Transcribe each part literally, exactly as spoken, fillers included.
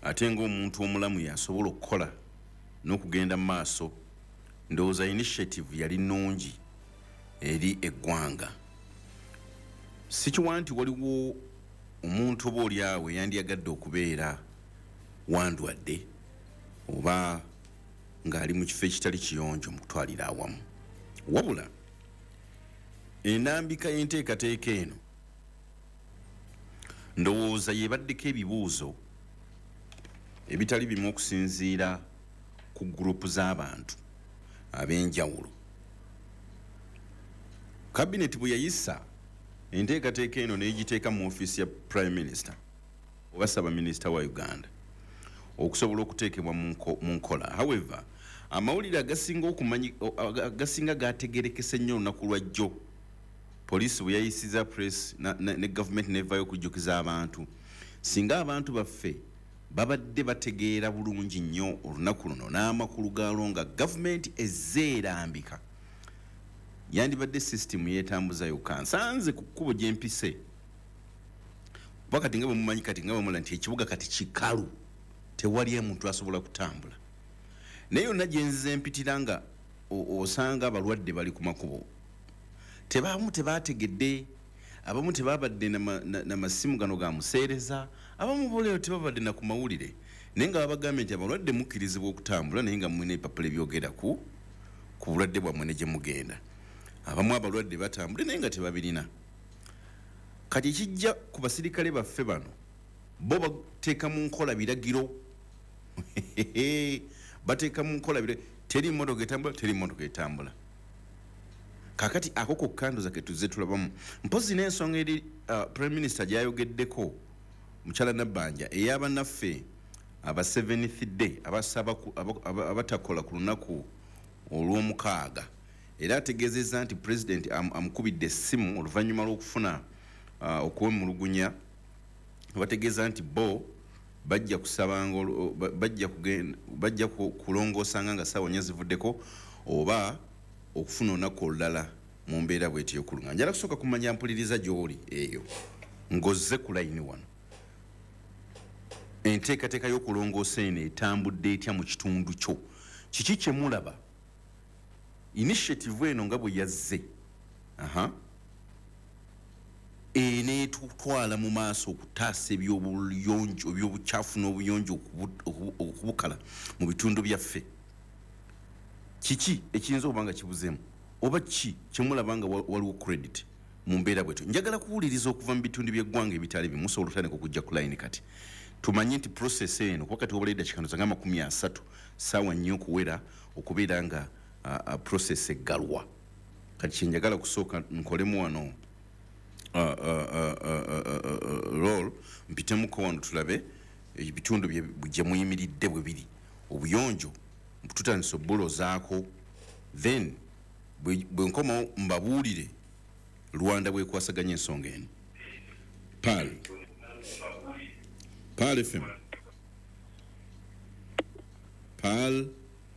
ate ng'omuntu omulamu yasobola okukola n'okugenda mu maaso ndowooza initiative yali nnungi eri eggwanga. Sikiwa nti waliwo omuntu oba oli awo yandiyagadde okubeera wandwadde oba ng'ali mu kifo ekitali kiyonjo mu kutwalira awamu, wabula enambika y'enteekateeka eno ndowooza yeebaddeko ebibuuzo ebitali bimu okusinziira ku gurupu z'abantu ab'enjawulo. Kabineti bwe yayisa enteekateeka eno n'egiteeka mu ofiisi ya Prime Minister oba Ssaabaminisita wa Uganda okusobola okuteekebwa mu nkola. However, amawulire agasinga okumanyi agasinga gategerekese nnyo olunaku lwa jjo poliisi bwe yayisiza press ne government nevayo okujjukiza abantu, singa abantu baffe babadde bategeera bulungi nnyo olunaku luno n'amakulu gaalwo nga gavumenti ezze erambika, yandibadde system yeetambuzayo kansanze ku kkubo gye mpise. Kuba kati nga bwe mumanyi kati nga bwe mula nti ekibuga kati kikalu, tewali omuntu asobola kutambula. Naye yonna gye nzize mpitira nga osanga abalwadde bali ku makubo. Tebamu tebaategedde, abamu tebabadde n'amasimu gano ga museereza, abamu boolero tebabadde na ku mawulire. Naye nga babagambye nti abalwadde mukkirizibwa okutambula naye nga mulina ebipapula ebyogera ku ku bulwadde bwammwe ne gye mugenda. Abamu abalwadde batambule naye nga tebabirina. Kati ekijja ku basirikale baffe bano, bo bateeka mu nkola biragiro. Bateeka mu nkola biragiro. Teri mmotoka etambula, teri mmotoka etambula. Kakati ako kokkanduza ke tuzze tulabamu. Mpozi n'ensonga eri uh, Prime Minister gy'ayogeddeko Mukyala Nabbanja ey'abannaffe aba seventh day abasaba abatakola ku lunaku olw'omukaaga. Era ategeezezza nti President am, amukubidde essimu oluvannyuma lw'okufuna uh, okwemulugunya. Bategeeza nti bo bajja kusabanga bajja kugenda bajja kulongoosanga nga ssaawa nnya zivuddeko oba okufuna olunaku olulala mu mbeera bw'etyo y'okulunga. Njala kusooka kumanya mpuliriza gy'oli eyo ng'ozze ku layini wano. Enteekateeka y'okulongoosa eno etambudde etya mu kitundu kyo? Kiki kye mulaba? Initiative eno nga bwe yazze aha eneetutwala mu maaso okutaasa eby'obuyonjo eby'obukyafu n'obuyonjo okubukala mu bitundu byaffe. Kiki ekiyinza okuba nga kibuzeemu oba ki kyemulaba nga waliwo credit mu mbeera bwetyo? Njagala kuwuliriza okuva mu bitundu by'eggwanga ebitali bimu musobola otandika okujja ku layini kati tumanye nti process eno kuba kati wabula eddakiika za nga makumi asatu ssaawa nnyo okuwera okubeera nga uh, uh, process eggalwa. Kati kyenjagala kusooka nkolemu wano uh, uh, uh, uh, uh, uh, role mpitemuko wano tulabe ebitundu gye muyimiridde bwe biri obuyonjo tutandise obbulo zaako, then bwe nkomawo mbabuulire Rwanda bwekwasaganya ensonga eno. Pal Pal F M Pal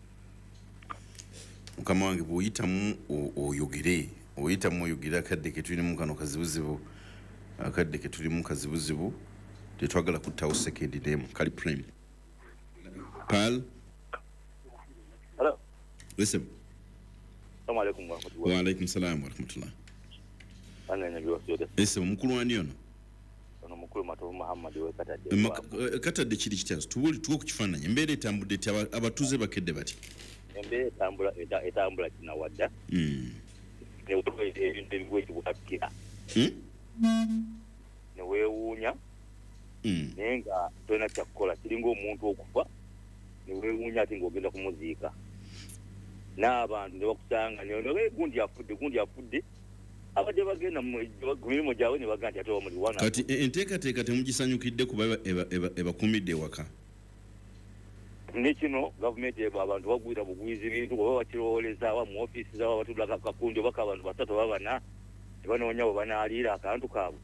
mukama wange bw'oyitamu oyogere oyitamu oyogere akadde ke tulimu kano kazibuzibu akadde ke tulimu kazibuzibu tetwagala kuttawo sekendi n'emu kali prime. Pal Hello. Listen. Assalamu alaikum wa rahmatullah. Wa alaikum salam wa rahmatullah. Ana nyabiwa soda. Ese mukulu wani ono? Ono mukulu Matovu Muhammad we katadde. Katadde kiri kitazo. Tubuli tuwo kukifaananya. Embeera etambudde eti abatuuze bakedde bati. Embeera etambula etambula kina wadda. Mm. Ne wewe ebintu ebigweki bukakira. Mm. Ne weewuunya. Mm. Naye nga tolina kyakukola kiringa omuntu okufa. Ne weewuunya ati ng'ogenda kumuziika. N'abantu ne bakusanga ne gundi afudde gundi afudde abadde bagenda mu mirimu gyabwe ne bagamba nti ate omuli wana. Kati enteekateeka temugisanyukidde kuba ebakumidde ewaka. Ne kino gavumenti ebo abantu bagwira bugwizi bintu oba bakirowooleza awa mu ofiisi z'abo batudde kakundi oba abantu basatu oba bana ne banoonya bwe banaaliira akantu kaabwe.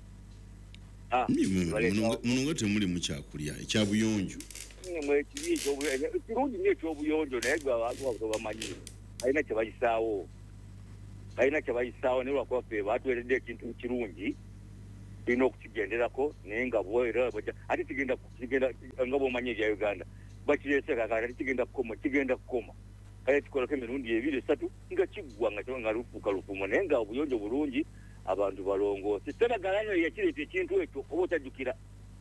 Muno nga temuli mu kyakulya ekyabuyonjo. Kirungi nnyo ekyobuyonjo naye gwe abantu bamanyi balina kye bayisaawo balina kye bayisaawo naye lwakuba ffe baatuweeredde ekintu kirungi ino kukigenderako naye nga bwera ate kigenda kigenda nga bw'omanyi ebya Uganda bakirese kakati ate kigenda kukoma kigenda kukoma kale kikolako emirundi ebiri esatu nga kiggwa nga kiba nga lufuuka lufumo naye nga obuyonjo bulungi abantu balongoose Ssebaggala ano yakireeta ekintu ekyo oba otajjukira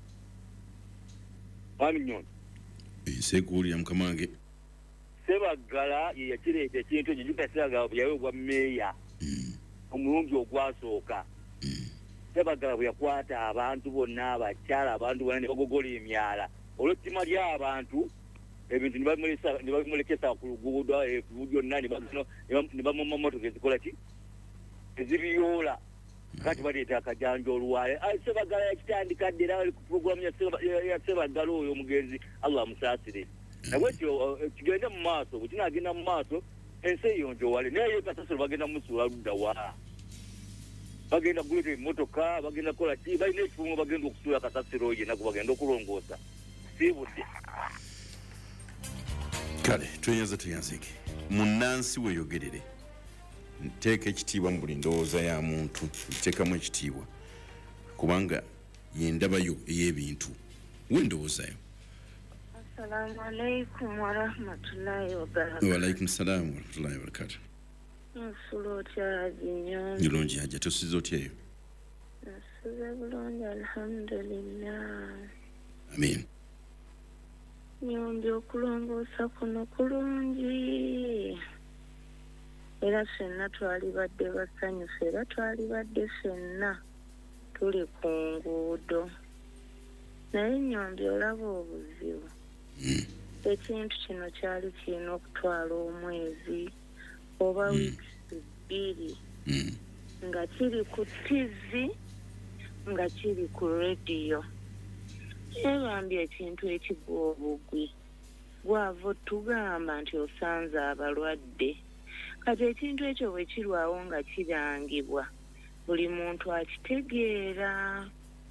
mwami Nyondo sekuwulira mukamange Ssebaggala ye yakireeta ekintu ekyo jjuka Ssebaggala bwe yaweebwa meeya omulundi ogwasooka Ssebaggala bwe yakwata abantu bonna abakyala abantu bonna ne bagogola emyala olw'ettima ly'abantu ebintu ne babimulekesa ku luguudo byonna ne bamuma mmotoka ezikola ki ezibiyoola kati baleeta akajanja oluwaale Ssebaggala yakitandika dde era bali ku puroguramu ya Ssebaggala oyo omugenzi Allah amusaasire nabwe ekyo kigende mu maaso bwe kinaagenda mu maaso ensi eyonjowale naye Kasasiro bagenda musuula ludda wa bagenda kuleeta emmotoka bagenda kukola ki balina ekifumo bagenda okusuula Kasasiro ye nago bagenda okulongoosa siibudde kale tweyanza tuyanzike munnansi weeyogerere nteeka ekitiibwa mu buli ndowooza ya muntu nteekamu ekitiibwa kubanga yendabayo ey'ebintu wendowoozayo Assalamu alaikum wa rahmatullahi wa barakatuh. Wa alaikum salam wa rahmatullahi wa barakatuh. Nsulo otya zinyo. Nilungi haja tosizo otyayo. Nsulo bulungi alhamdulillah. Amin. Nyombi okulongoosa kuno kulungi. Era ffenna twali badde basanyufu era twali badde ffenna tuli ku nguudo. Naye nyombi olaba obuzibu. Mm. Ekintu kino kyali kirina okutwala omwezi oba mm. wiiki bbiri mm. nga kiri ku tivi nga kiri ku rediyo ebambi ekintu ekigwa obugwi gwava tugamba nti osanze abalwadde kati ekintu ekyo bwe kirwawo nga kirangibwa buli muntu akitegeera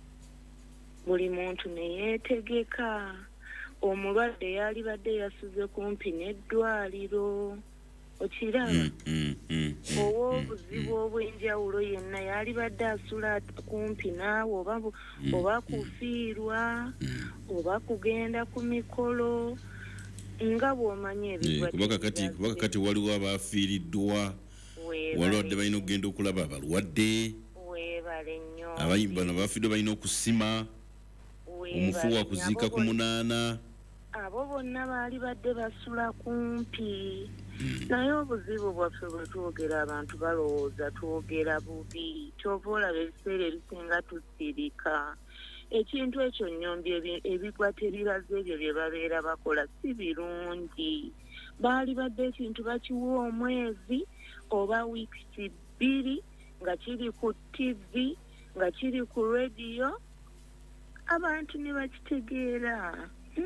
buli muntu neyeetegeka omulwadde yali badde yasuze kumpi n'eddwaliro okiraba mm, mm, mm, ow'obuzibu obw'enjawulo yenna yali badde asula kumpi naawe oba mm, oba kufiirwa mm. oba kugenda ku mikolo nga bw'omanyi ebibkuba kakati waliwo abaafiiriddwa walwadde balina okugenda okulaba abalwadde weebale nnyo bano baafiiriddwa balina okusima omufu wa kuziika ku munaana abo bonna baali badde basula kumpi naye obuzibu bwaffe bwe twogera abantu balowooza twogera bubi kyova olaba ebiseera ebisinga tusirika ekintu ekyo nnyombi ebigwa tebiraze ebyo bye babeera bakola si birungi baali badde ekintu bakiwa omwezi oba wiiki bbiri nga kiri ku tivi nga kiri ku rediyo abantu ne bakitegeera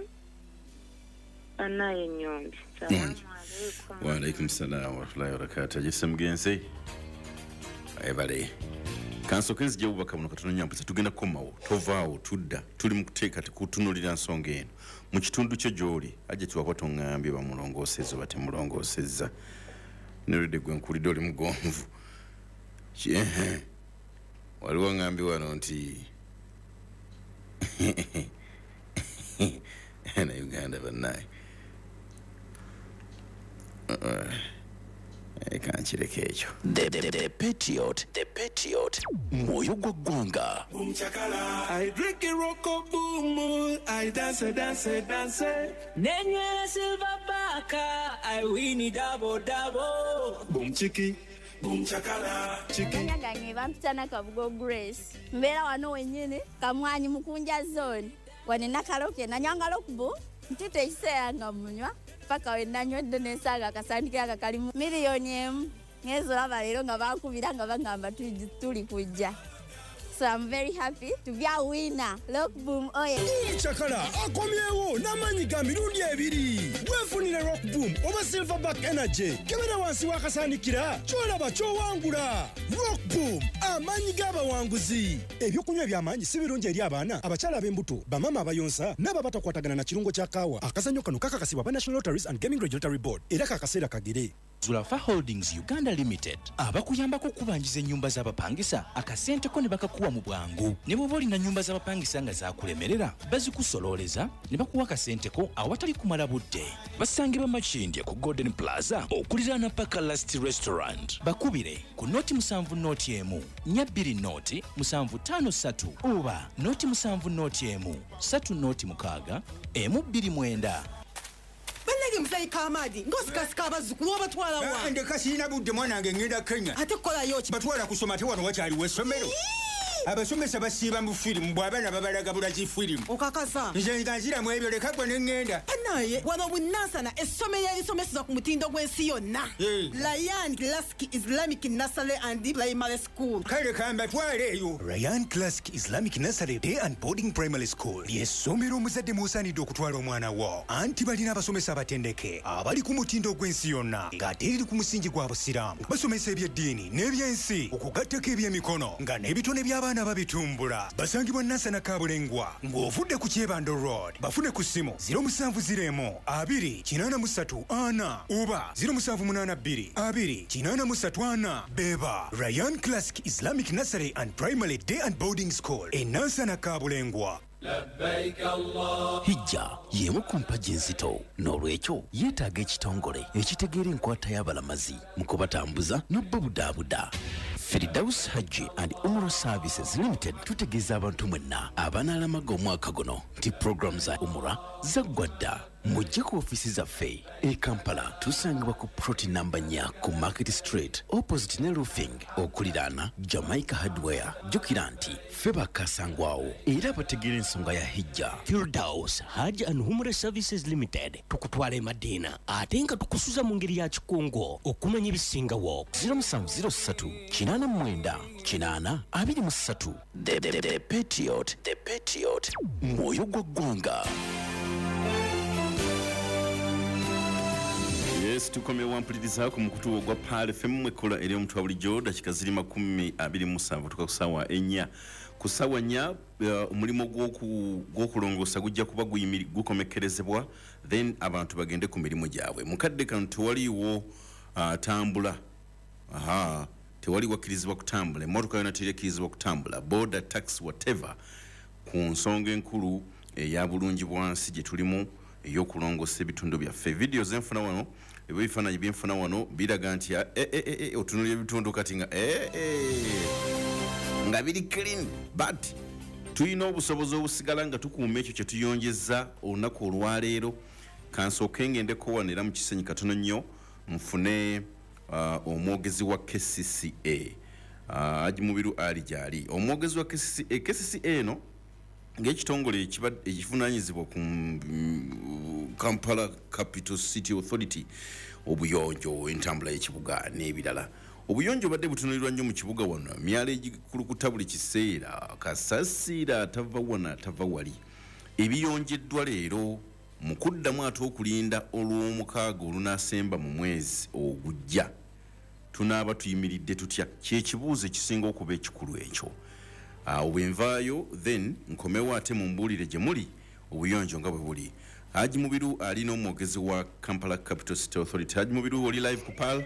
anaye nyombi wa alaikum salam wa rahmatullahi wa barakatuh jesse mugenzi ayebale kansoke nzija bubaka buno katono nyampuza tugenda kukomawo tovaawo tudda tuli mu kuteeka tekutunulira nsonga eno mu kitundu kyo gy'oli ajja tiwakwa tongambye bamulongoosezza oba temulongoosezza nolidde gwe nkulidde oli mugonvu waliwo ngambye wano nti na Uganda bannaye kankireka ekyo The Patriot, The Patriot, moyo gwa ggwanga. I drink a rock of boom, I dance, dance, dance. Nenywera silver baka, I win it double double. Boom chiki, boom chakala, chiki. Nyaganye bampitana Kabugo Grace. Mbera wano wenyine kamwanyi mukunja zone. Wane nakaloke na nyangalo kubu. Ntite iseyanga munywa. Paka we nanywedde n'ensaaga akasandika akakalimu miliyoni emu ngezo laba leero nga bankubira nga bagamba tuli kujja. So I'm very happy to be a winner. Look boom oye. Chakala akomyewo n'amanyi ga mirundi ebiri. Weefunire Rock Boom oba Silverback Energy. Kebera wansi wakasandikira kyolaba kyowangula. Rock Boom amanyi g'abawanguzi. Ebyokunywa eby'amaanyi si birungi eri abaana abakyala ab'embuto bamama abayonsa n'ababatakwatagana na kirungo kya kaawa. Akazannyo kano kakakasibwa ba National Lotteries and Gaming Regulatory Board era kakaseera kagere. Zulafa Holdings Uganda Limited abakuyambako okubanjiza ennyumba z'abapangisa akasente ko ne bakakuwa mu bwangu. Ne bw'oba olina nnyumba z'abapangisa nga zaakulemerera bazikusololeza ne bakuwa akasente ko awatali kumala budde. Basangibwa Makindye ku Golden Plaza okuliraana Paka Last Restaurant. Bakubire ku noti musanvu noti emu nnya bbiri noti musanvu ttaano ssatu oba noti musanvu noti emu ssatu noti mukaaga emu bbiri mwenda. Bannage musayi Kamadi ngosikasika abazzukulu obatwala wa ndeka sirina budde mwanange ngenda Kenya ate kukolayo ki batwala kusoma te wano wakyaliwo essomero abasomesa basiiba mu firimu bw'abaana babalaga bulaki firimu okakasa nze nga nziramu ebyo leka gwe ne ŋŋenda naye wano bunansana essomero erisomeseza ku mutindo gw'ensi yonna Ryan Classic Islamic Nursery and Primary School kale kambatwale eyo Ryan Classic Islamic Nursery Day and Boarding Primary School ly'essomero omuzadde musaanidde okutwala omwana wo anti balina abasomesa abatendeke abali ku mutindo gw'ensi yonna ng'ate eriri ku musingi gwa busiraamu basomesa ebyeddiini n'ebyensi okugattako ebyemikono nga n'ebitone by'abaana babitumbula basangibwa Nansana Kabulengwa ng'ovudde ku Kyebando Road bafune ku ssimu ziro musanvu ziro emu abiri kinaana mu ssatu ana oba ziro musanvu munaana bbiri abiri kinaana mu ssatu ana beba Ryan Classic Islamic Nursery and Primary Day and Boarding School e Nansana Kabulengwa. Hijja y'emu ku mpagi enzito n'olwekyo yeetaaga ekitongole ekitegeera enkwata y'abalamazi mu kubatambuza n'obbabudaabuda. Firdaus Hajji and Umrah Services Limited tutegeeza abantu mwenna abanaalamaga omwaka guno nti program za Umrah zaggwa dda. Mujje ku ofiisi zaffe e Kampala tusangibwa ku ploti namba nnya ku Market Street opposite ne roofing okuliraana Jamaica Hardware. Jjukira nti ffe bakasangwawo era bategeera ensonga ya hijja. Firdaus Hajji and Umrah Services Limited tukutwala e Madina ate nga tukusuza mu ngeri ya kikungo okumanya ebisingawo. ziro musanvu ziro ssatu kinaana mu mwenda kinaana abiri mu ssatu. The, the, the Patriot, the Patriot, mwoyo gwa ggwanga. Yes, tukomewa mpuliriza ku mukutu gwa Pal F M mwekola eri omutwa bulijjo dakika ziri makumi abiri mu musanvu tuka kusawa ennya ku sawa nnya omulimo gw'okulongoosa gujja kuba gukomekerezebwa then abantu bagende ku mirimu gyabwe. Mukadde kano tewaliwo tambula aha tewali wakkirizibwa kutambula emmotoka yona terekkirizibwa kutambula border tax whatever ku nsonga enkulu eya bulungi bwansi gye tulimu ey'okulongoosa ebitundu byaffe. Video zenfuna wano ebifaananyi byenfuna wano biraga nti otunulira ebitundu kati nga nga biri clean but tulina obusobozi obusigala nga tukuuma ekyo kye tuyonjezza olunaku olwaleero. Kansooke ngendeko wano era mu kisenyi katono nnyo nfune omwogezi wa K C C A Haji Mubiru ali gyali omwogezi wa K C C A. K C C A eno ng'ekitongole ekivunaanyizibwa ku Kampala Capital City Authority obuyonjo entambula y'ekibuga n'ebirala. Obuyonjo badde butunuulirwa nnyo mu kibuga wano myala egikulukuta buli kiseera kasasira atava wana atava wali. Ebiyonjeddwa leero mu kuddamu ate okulinda olw'omukaaga olunaasemba mu mwezi ogujja tunaaba tuyimiridde tutya kyekibuuzo ekisinga okuba ekikulu ekyo. Uh, wenvaayo then nkomewo ate mumbuulire gye muli obuyonjo nga bwe buli. Haji Mubiru alina omwogezi wa Kampala Capital City Authority. Haji Mubiru oli live ku Pal?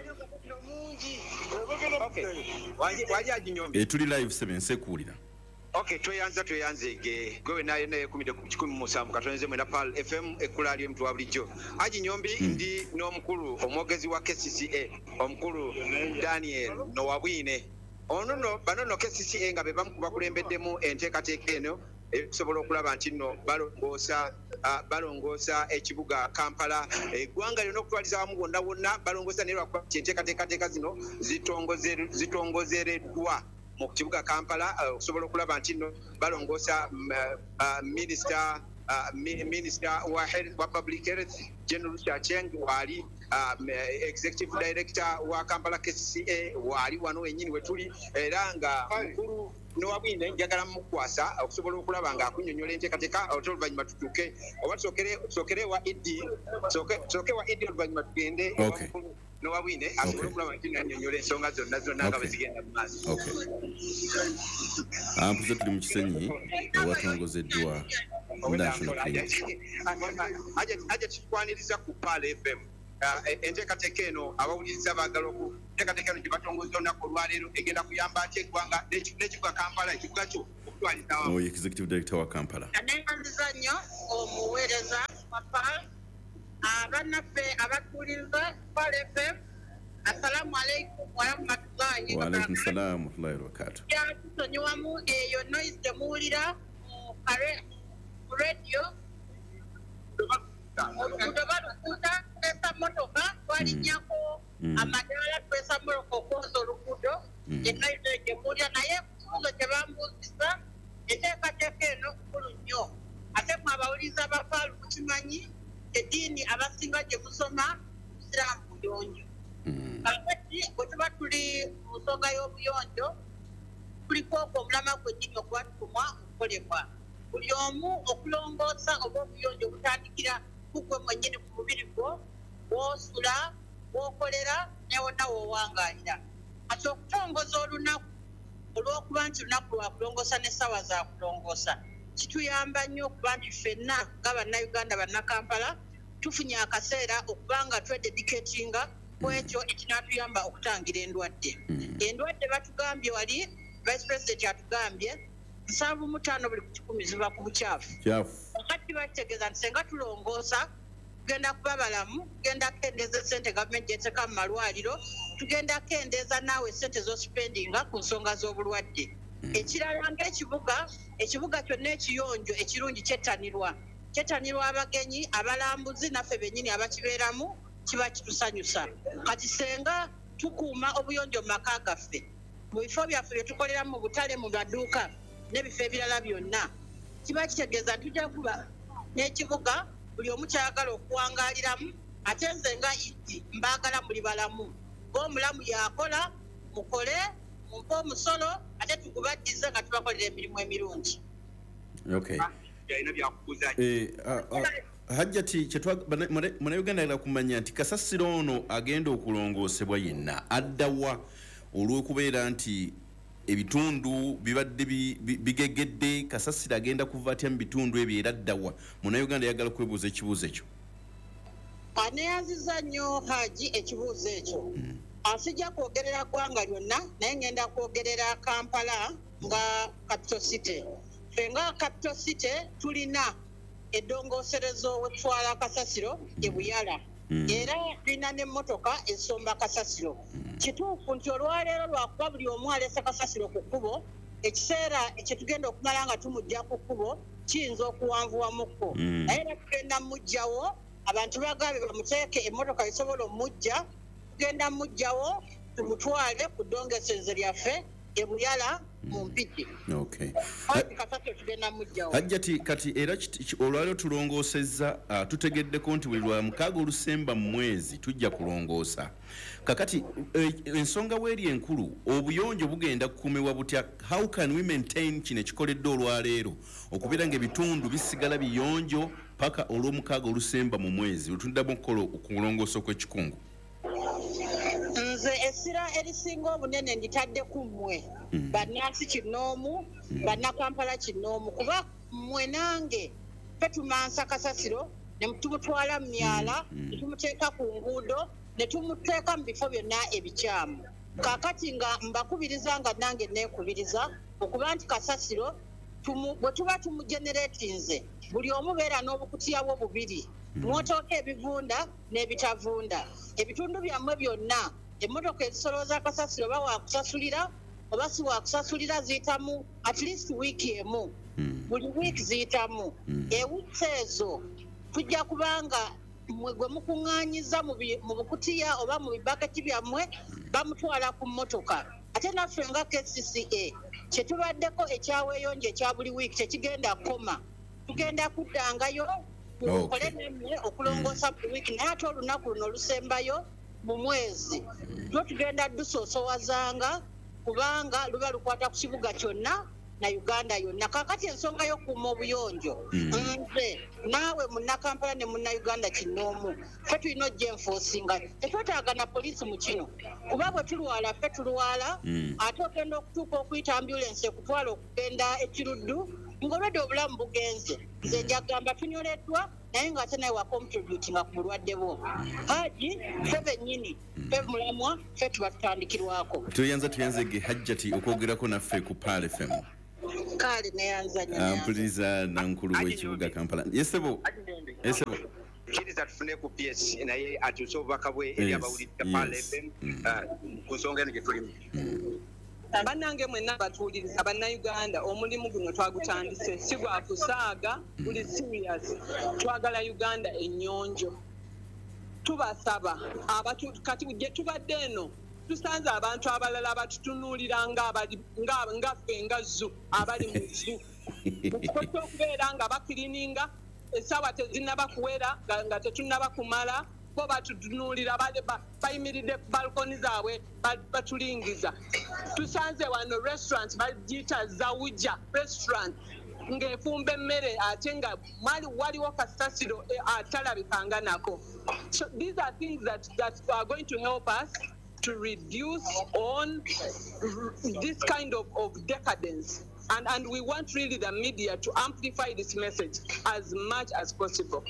Okay. Waji waji ajinyombi. E tuli live seven sekuulira. Okay, tweyanza tweyanze ge gwe naye naye kumide ku kikumi musanvu katonze mwena Pal F M ekulali mtu wa bulijjo. Haji Nyombi mm. ndi n'omukulu omwogezi wa K C C A omukulu Daniel Nowabwine. Ono no banono K C C A nga be bamukubakulembeddemu enteekateeka eno ekusobola okulaba nti nno balongoosa uh, balongoosa ekibuga Kampala eggwanga lyonna okutwaliza wamu wonna wonna balongoosa naye lwakuba enteekateekateeka zino zitongozereddwa mu kibuga Kampala okusobola uh, okulaba nti nno balongoosa um, uh, minisita uh, mi, minister wa health wa public health General Chacheng wali um, executive director wa Kampala K C C A wali wano wenyini wetuli era nga mukulu Nowabwine njagala mukwasa okusobola okulaba nga akunnyonnyola enteekateeka oluvannyuma tutuuke oba tusokere wa Idi soke wa Idi oluvannyuma tugende Nowabwine asobola okulaba nti nannyonnyola ensonga zonna zonna nga bwe zigenda mu maaso. Ampuze tuli mu kisenyi ewatongozeddwa National Clinic. Aja kikwaniriza ku Pal F M enteekateeka eno abawuliriza baagala oku enteekateeka eno gye batongoza olunaku olwaleero egenda kuyamba atya eggwanga n'ekibuga Kampala ekibuga kyo okutwaliza awamu. Oyo executive director wa Kampala. Aneeyandiza nnyo omuweereza papa abannaffe abatuuliriza Pal F M. Assalamu alaikum warahmatullahi Wa alaikum salam warahmatullahi wabarakatuh. Yatusonyiwamu eyo noise temuwulira mu kare mu radio oluguudo balukuuta twesa motoka twalinnyako amadaala twesa moroko okwoza oluguudo enoise gyemuwulira naye ekibuuzo kye bambuuzisa enteekateeka eno nkulu nnyo ate mwe abawuliriza abapaalu mukimanyi eddiini abasinga gye musoma musiraamu buyonjo. Kakati bwe tuba tuli mu nsonga y'obuyonjo kuliko okwo omulama gw'eddiini okuba tutumwa okukolebwa buli omu okulongoosa oba obuyonjo butandikira kugwe mwennyini ku mubiri gwo w'osula w'okolera ne wonna w'owangaalira ati okutongoza olunaku olw'okuba nti lunaku lwa kulongoosa n'essaawa za kulongoosa kituyamba nnyo okuba nti ffenna nga bannayuganda bannakampala tufunye akaseera okuba nga twedediketinga ku ekyo ekinaatuyamba okutangira endwadde. Endwadde batugambye wali vice president atugambye nsanvu mu ttaano buli ku kikumi ziva ku bukyafu. Kakati bakitegeeza nti senga tulongoosa tugenda kuba balamu tugenda kendeeza essente gavumenti gyeteeka mu malwaliro tugenda kendeeza naawe essente z'osipendinga ku nsonga z'obulwadde. Ekirala ng'ekibuga ekibuga kyonna ekiyonjo ekirungi kyettanirwa kyettanirwa abagenyi abalambuzi naffe bennyini abakibeeramu kiba kitusanyusa. Kati senga tukuuma obuyonjo mu maka gaffe mu bifo byaffe bye tukoleramu mu butale mu maduuka n'ebifo ebirala byonna kiba kitegeeza tujja kuba n'ekibuga buli omu kyayagala okuwangaaliramu ate nze nga idi mbaagala muli balamu ng'omulamu yakola mukole mumpe omusolo ate tugubaddize nga tubakolera emirimu emirungi. Okay. Eh, uh, uh, Hajjati Munnayuganda ayagala kumanya nti kasasiro ono agenda okulongoosebwa yenna addawa olw'okubeera nti ebitundu bibadde bigegedde kasasiro agenda kuva atya mu bitundu ebyo era addawa. Munnayuganda ayagala kwebuuza ekibuuzo ekyo. Aneeyanziza nnyo Haji ekibuuzo ekyo. Asijja kwogerera ggwanga lyonna naye ngenda kwogerera Kampala nga capital city. Ffe nga capital city tulina eddongooserezo wetutwala kasasiro e Buyala era tulina n'emmotoka esomba kasasiro. Kituufu nti olwaleero lwakuba buli omu aleese kasasiro ku kkubo ekiseera ekitugenda okumala nga tumujja ku kkubo kiyinza okuwanvuwamukko naye era tugenda mujjawo abantu bagambye bamuteeke emmotoka esobola omujja tugenda mujjawo tumutwale ku ddongeeserezo lyaffe e Buyala mu Mpigi. Okay. Kasasiro tugenda mujjawo. Hajjati kati era olwaleero tulongoosezza uh, tutegeddeko nti buli lwa mukaaga olusemba mu mwezi tujja kulongoosa. Kakati ensonga weeri enkulu obuyonjo bugenda kukuumibwa butya? How can we maintain kino ekikoledde olwaleero okubeera ng'ebitundu bisigala biyonjo paka olw'omukaaga olusemba mu mwezi olutundiramu okukola okulongoosa okw'ekikungu? Nze essira erisinga obunene nditadde ku mmwe bannansi kinoomu bannakampala kinoomu kuba mmwe nange ffe tumansa kasasiro ne tumutwala mu myala ne tumuteeka ku nguudo ne tumuteeka mu bifo byonna ebikyamu. Kaakati nga mbakubiriza nga nange neekubiriza okuba nti kasasiro bwe tuba tumugeneratinze buli omu beera n'obukutiya bwo bubiri mwotooka ebivunda n'ebitavunda ebitundu byammwe byonna emmotoka ezisolooza kasasiro oba waakusasulira oba si waakusasulira ziyitamu at least wiiki emu buli wiiki ziyitamu ewiiki ezo tujja kubanga mmwe gwe mukuŋŋaanyiza mu bukutiya oba mu bibaketi byammwe bamutwala ku mmotoka ate naffe nga K C C A kye tubaddeko ekyaweeyonjo ekya buli wiiki tekigenda koma tugenda kuddangayo tukole nemmwe okulongoosa buli wiiki naye ate olunaku luno olusembayo mu mwezi lwo tugenda dusoosowazanga kubanga luba lukwata ku kibuga kyonna na Uganda yonna. Kaakati ensonga y'okuuma obuyonjo nze naawe munnakampala ne munnayuganda kinoomu ffe tulina ojja enforcinga tetwetaaga na poliisi mu kino kuba bwe tulwala ffe tulwala ate ogenda okutuuka okuyita ambulensi ekutwala okugenda ekiruddu ng'olwedde obulamu bugenze nze njagamba tunyoleddwa naye nga ate naye wacontributinga ku bulwadde bwo. Haji ffe bennyini ffe mulamwa ffe tuba tutandikirwako. Tuyanza tuyanzege Hajjati okwogerako naffe ku Pal F M. Kale neyanzanya. Mpuliriza nankulu w'ekibuga Kampala. Yesebo. Yesebo. Kiriza tufune ku P S naye atuuse obubaka bwe eri abawuliriza Pal F M ku nsonga eno gye tulimu. Bannange mwenna batuuliriza bannayuganda omulimu guno twagutandise si gwa kusaaga guli serious. Twagala Uganda ennyonjo. Tubasaba abatu kati gye tubadde eno tusanze abantu abalala batutunuulira nga ffe nga zu abali mu zu. Tukose okubeera nga bakirininga essaawa tezinnaba kuwera nga tetunnaba kumala bo batutunuulira bayimiridde ku balkoni zaabwe batulingiza. Tusanze wano restaurant bagiyita Zawuja restaurant ng'efumba emmere ate nga waliwo kasasiro atalabikanga nako. So these are things that, that are going to help us to reduce on this kind of, of decadence. And, and we want really the media to amplify this message as much as possible.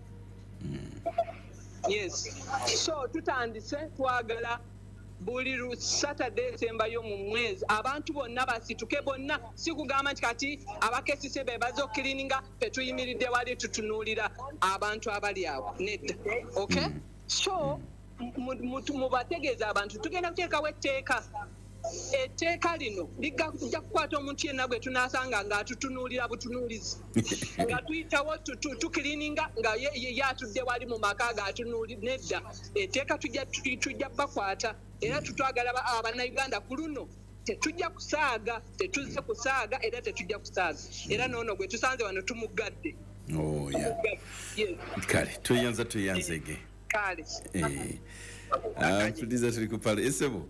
Yes. So tutandise twagala buli Saturday sembayo mu mwezi abantu bonna basituke bonna sikugamba nti kati abakesise be bazo cleaninga petuyimiridde wali tutunuulira abantu abali awo nedda. Okay? So mubategeeza abantu tugenda kuteekawo etteeka. Etteeka lino lijja kukwata omuntu yenna gwe tunaasanga ng'atutunuulira butunuulizi nga tuyitawo tukirininga nga ye atudde wali mu maka g'atunuulira nedda. Etteeka tujja bakwata era tutwagala abannayuganda ku luno tetujja kusaaga tetuzze kusaaga era tetujja kusaaga era noono gwe tusanze wano tumugadde. Oh, yeah. Kale tuyanza tuyanzege kale mpuliriza tuli ku Pal Esebo.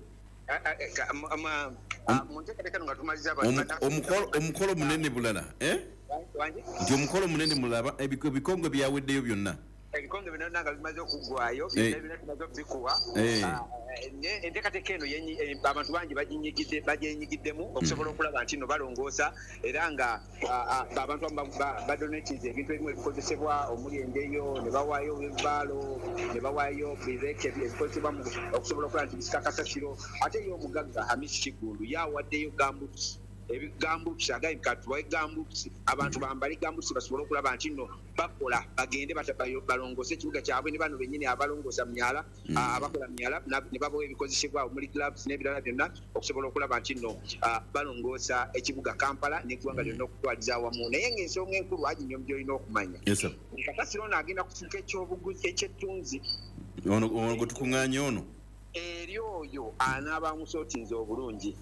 Omukolo munene bulala nti omukolo munene mulaba ebikongo byaweddeyo byonna ebikongo byonna nga bimaze okuggwayo byonna tumaze okubikuwa. Enteekateeka eno abantu bangi bagyenyigiddemu okusobola okulaba nti no balongoosa era nga abantu badonatiza ebintu ebimu ebikozesebwa omuli endeyo ne bawaayo ebibaalo ne bawaayo bireke ebikozesebwa okusobola okulaba nti bisika kasasiro. Ate ye omugagga Hamisi Kigundu yawaddeyo gambuuti ebigambuuti agaye katubawe gambuuti abantu bambale gambuuti basobole okulaba nti nno bakola bagende balongoose ekibuga kyabwe ne bano bennyini abalongoosa myala abakola myala ne babawa ebikozesebwa muri gloves n'ebirala byonna okusobola okulaba nti nno balongoosa ekibuga Kampala n'eggwanga lyonna okutwaliza awamu. Naye ng'ensonga enkulu aginyomu gy'olina okumanya kasasiro ono agenda kufuuka ekyobuguzi ekyettunzi ono gwe tukuŋŋaanya ono eri oyo anaaba amusootinze obulungi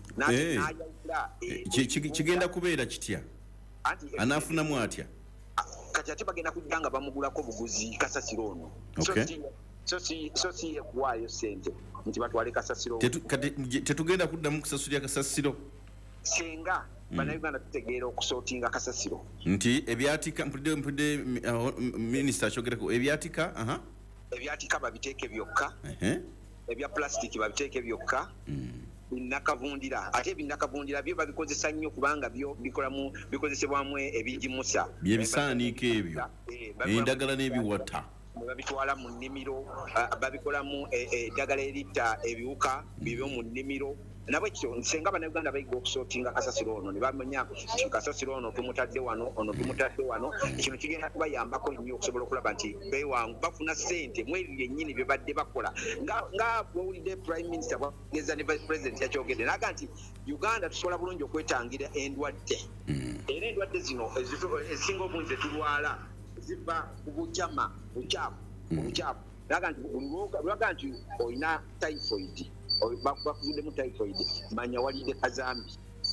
kigenda kubeera kitya anaafunamu atya kati ate bagenda kujja nga bamugulako buguzi kasasiro ono so si yekuwaayo sente nti batwale kasasiro tetugenda kuddamu kusasulya kasasiro senga bannayuganda tutegeera okusootinga kasasiro nti ebyatika mpulidde mpulidde minisita akyogerako ebyatika ebyatika babiteeke byokka ebya plastic babiteeke byokka binnakavundira ate ebinnakavundira byo babikozesa nnyo kubanga byo bikolamu bikozesebwamu ebijimusa byebisaaniiko ebyo endagala n'ebiwata babitwala mu nnimiro babikolamu eddagala eritta ebiwuka bibyo mu nnimiro nabo ekyo nsenga bannayuganda bayiga okusootinga kasasiro ono ne bamanya nti kasasiro ono tumutadde wano ono tumutadde wano. Kino kigenda kubayambako nnyo okusobola okulaba nti bewangu bafuna ssente mu ebyo byennyini bye badde bakola nga bwowulidde prime minister bwageza ne vice president yakyogedde naga nti Uganda tusobola bulungi okwetangira endwadde era endwadde zino ezisinga obungi zetulwala ziva ku bujama bukyafu obukyafu naga nti lwaga nti olina typhoid bakuvuddemu typhoid manya walidde kazambi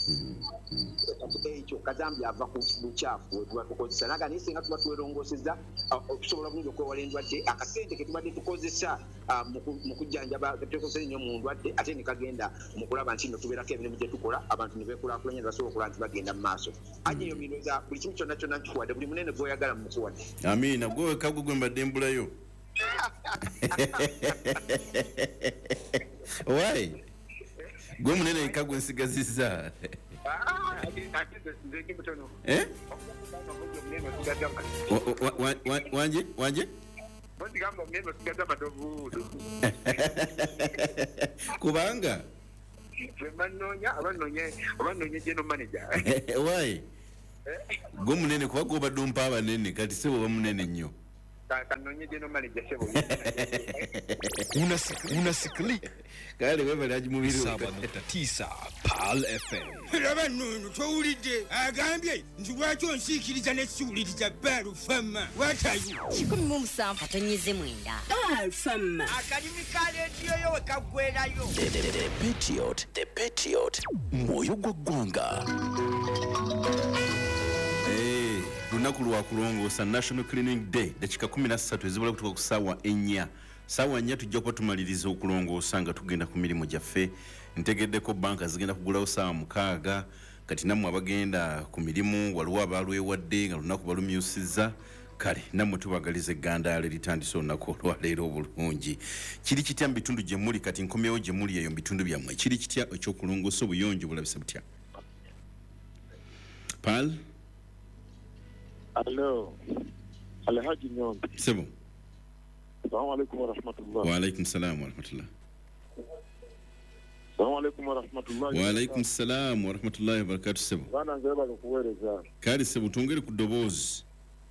ekyo kazambi ava ku bukyafu wetuba tukozesa naga naye singa tuba twerongooseza okusobola bulungi okwewala endwadde akasente ke tubadde tukozesa mu kujjanjaba tukozesa nnyo mu ndwadde ate ne kagenda mu kulaba nti nno tubeerako emirimu gye tukola abantu ne beekulaakulanya ne basobola okulaba nti bagenda mu maaso. Agiyo minooza buli kimu kyonna kyonna nkikuwadde buli munene gw'oyagala mu mukuwadde. Amiina gwe wekka gwe mbadde mbulayo. Why? Gwe munene yekka gwe nsigazizza. Eh? Wanje? Wanje? Kubanga? Why? Go munene kuba go badumpa abanene kati sebo bamunene nnyo. Unasikili kale wewe laji mubiri saba nukta tisa Pal F M. Laba nunu towulidde agambye nti lwaki onsiikiriza n'essiwuliriza Baalu Fama. What are you? kikumi mu musanvu atonnyeze mwenda. Baalu Fama. Akalimi ka leediyo yo we kaggwerayo. The Patriot, the Patriot, moyo gwa ggwanga. Eh, lunaku lwa kulongoosa National Cleaning Day dakika kumi na ssatu ezibula kutuuka ku ssaawa ennya. Ssaawa nnya tujja kuba tumaliriza okulongoosa nga tugenda ku mirimu gyaffe. Ntegeddeko banka zigenda kugulawo ssaawa mukaaga kati nammwe abagenda ku mirimu waliwo abaalwewadde nga lunaku balumyusizza. Kale nammwe tubagaliza eggandaala eritandise olunaku olwaleero obulungi. Kiri kitya mu bitundu gye muli kati nkomyewo gye muli eyo mu bitundu byammwe kiri kitya ekyokulongoosa obuyonjo bulabise butya? Pal? Hello. Alhaji Nyombi. Sebo. Assalamu alaikum wa rahmatullah. Wa alaikum salam wa rahmatullah. Assalamu alaikum wa rahmatullah. Wa alaikum salam wa rahmatullahi wa barakatuh sebo. Bana ngeba lokuwereza. Kali sebo tungere ku ddoboozi.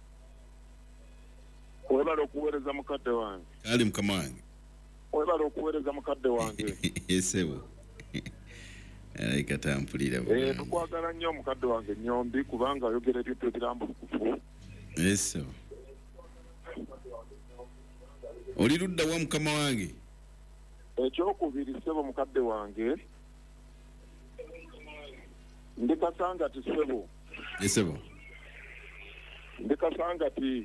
Weba lokuwereza mukadde wange. Kali mukama wange. Weba lokuwereza mukadde wange. Sebo. Alaika tampulira bwana. Eh tukwagala nnyo mukadde wange Nyombi kubanga ayogera ebintu ebirambulukufu. Eso. Oli ludda wa mukama wange? Ekyokubiri sebo mukadde wange. Ndikasanga ti sebo. Esebo. Ndikasanga ti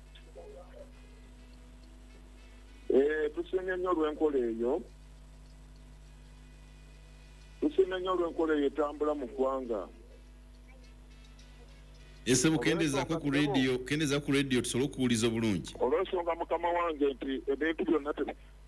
eh tusenye nnyo lw'enkola eyo. Tusenye nnyo lw'enkola eyo etambula mu ggwanga. Esebo kendezaako ku radio, kendeza ku radio tusobola okuwuliza obulungi. Olw'ensonga mukama wange nti ebintu byonna te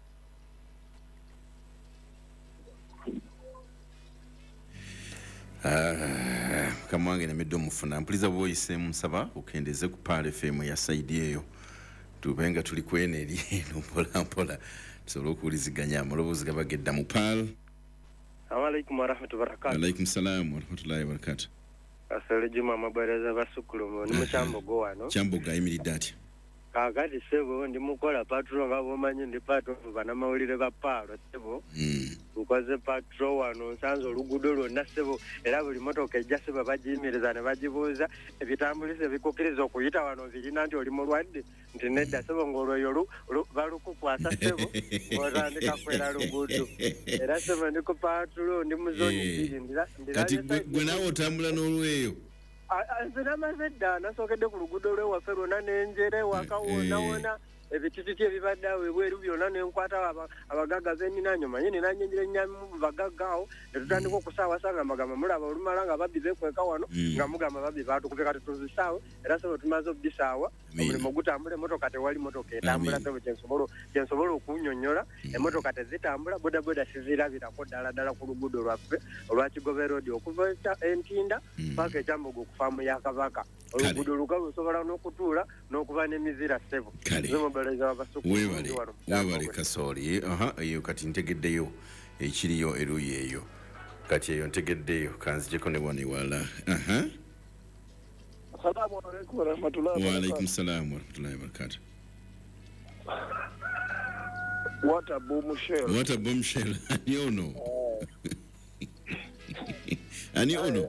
Ah, mukama wange nemedde omufuna mpuliza bwoyiseemu nsaba okendeze ku Pal F M ya saidi eyo tubenga tuli kwene eri eno mpola mpola tusobola okuwuliziganya amaloboozi gabagedda mu Pal. Assalamu alaikum wa rahmatullahi wa barakatuh. Alaikum salam wa rahmatullahi wa barakatuh. Asale juma mabareza basukulumu ni muchambo go wano. Chambo ga imiridde atya? Kakati sebo ndi mukola patrol nga bomanyi ndi patrol bana mawulire ba Palo sebo. Mm. Ukoze patrol wano nsanzo lugudo lwonna sebo era buli motoka ejja sebo bagiyimiririza ne bagibuuza ebitambulise bikukiriza okuyita wano birina nti oli mulwadde nti nedda sebo ng'olweyo balukukwasa sebo otandika kwera lugudo era sebo ndi ku patrol ndi mu zoni bbiri ndira kati gwe naawe otambula n'olweyo? Nzina mazedda nasookedde ku luguudo lwewaffe lwonna n'enjere wakawonawona ebitititi ebibadde awo ebweru byonna nenkwata abagagga zeninaanyo manyi ninanyenjera ennyami mu bagagga awo ne tutandika okusaawasa nga magamba mulaba olumala nga babbi beekweka wano nga mugamba babbi baatukubye kati tuzisaawe era sebo tumaze obbisaawa omulimu gutambula emotoka tewali motoka etambula sebo kyensobola okunyonnyola emotoka tezitambula bodaboda sizirabirako ddala ddala ku luguudo lwaffe olwakigobe road okuva entinda paka ekyambogo okufaamu ya kabaka oluguudo lugalu osobola n'okutuula n'okuba n'emizira sebo webale webale kasooli aha eyo kati ntegeddeyo ekiriyo eruyi eyo kati eyo ntegeddeyo kanzijeko ne wano ewala. Aha. Assalamu alaikum wa rahmatullahi wa alaikum salam wa rahmatullahi wa barakatuh. What a bombshell. What a bombshell. Ani ono? Ani ono?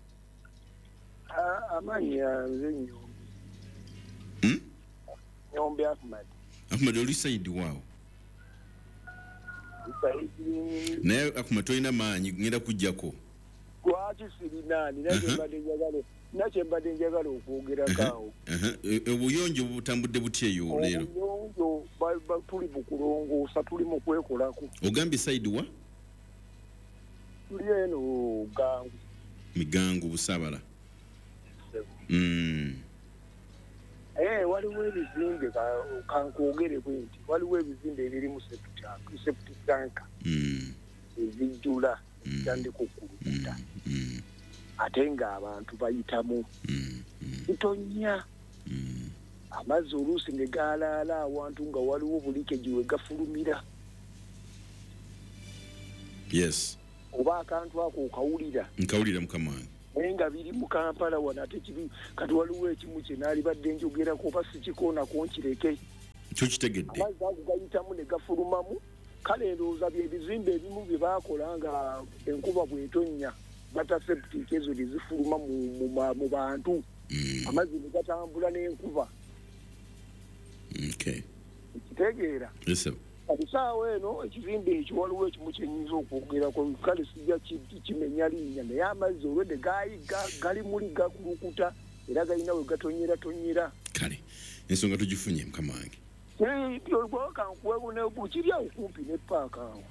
Ah, amanyi yanze nnyo. Hmm? Nyombi Ahmad. Ahmad oli Saidi wao. Saidi. Naye Ahmad toyina maanyi ngenda kujjako. Lwaki sirinani nakye mbadde njagala nakye mbadde njagala okwogerako. Obuyonjo butambudde butya eyo leero? Obuyonjo tuli mu kulongoosa tuli mu kwekolako. Ogambye Saidi wa? Tuli eno gangu. Migangu Busaabala. Mm. Eh waliwo ebizimbe kankwogere bwenti waliwo ebizimbe ebiri mu septic tank mm. ezijjula tandika okulukuta ate nga abantu bayitamu ntonya amazzi oluusi ne gaalaala awantu nga waliwo bulikeji we gafulumira yes oba akantu ako okawulira nkawulira mukama wange naye nga biri mu Kampala wano ate kibi kati waliwo ekimu kye naali badde njogerako oba sikikoonako nkireke kyo kitegedde amazzi ago gayitamu ne gafulumamu kale ndowooza bye bizimbe ebimu bye baakola nga enkuba bw'etonnya bata septic ezo ne zifuluma mu bantu amazzi ne gatambula n'enkuba ekitegeera kati saawa eno ekizimbe ekyo waliwo ekimu kyenyinza okwogerako kale sijja kimenya linnya naye amazzi olwedde gali muli gakulukuta era galina we gatonyera tonyera kale ensonga tugifunye mukama wange kiri awo kumpi ne paaka awo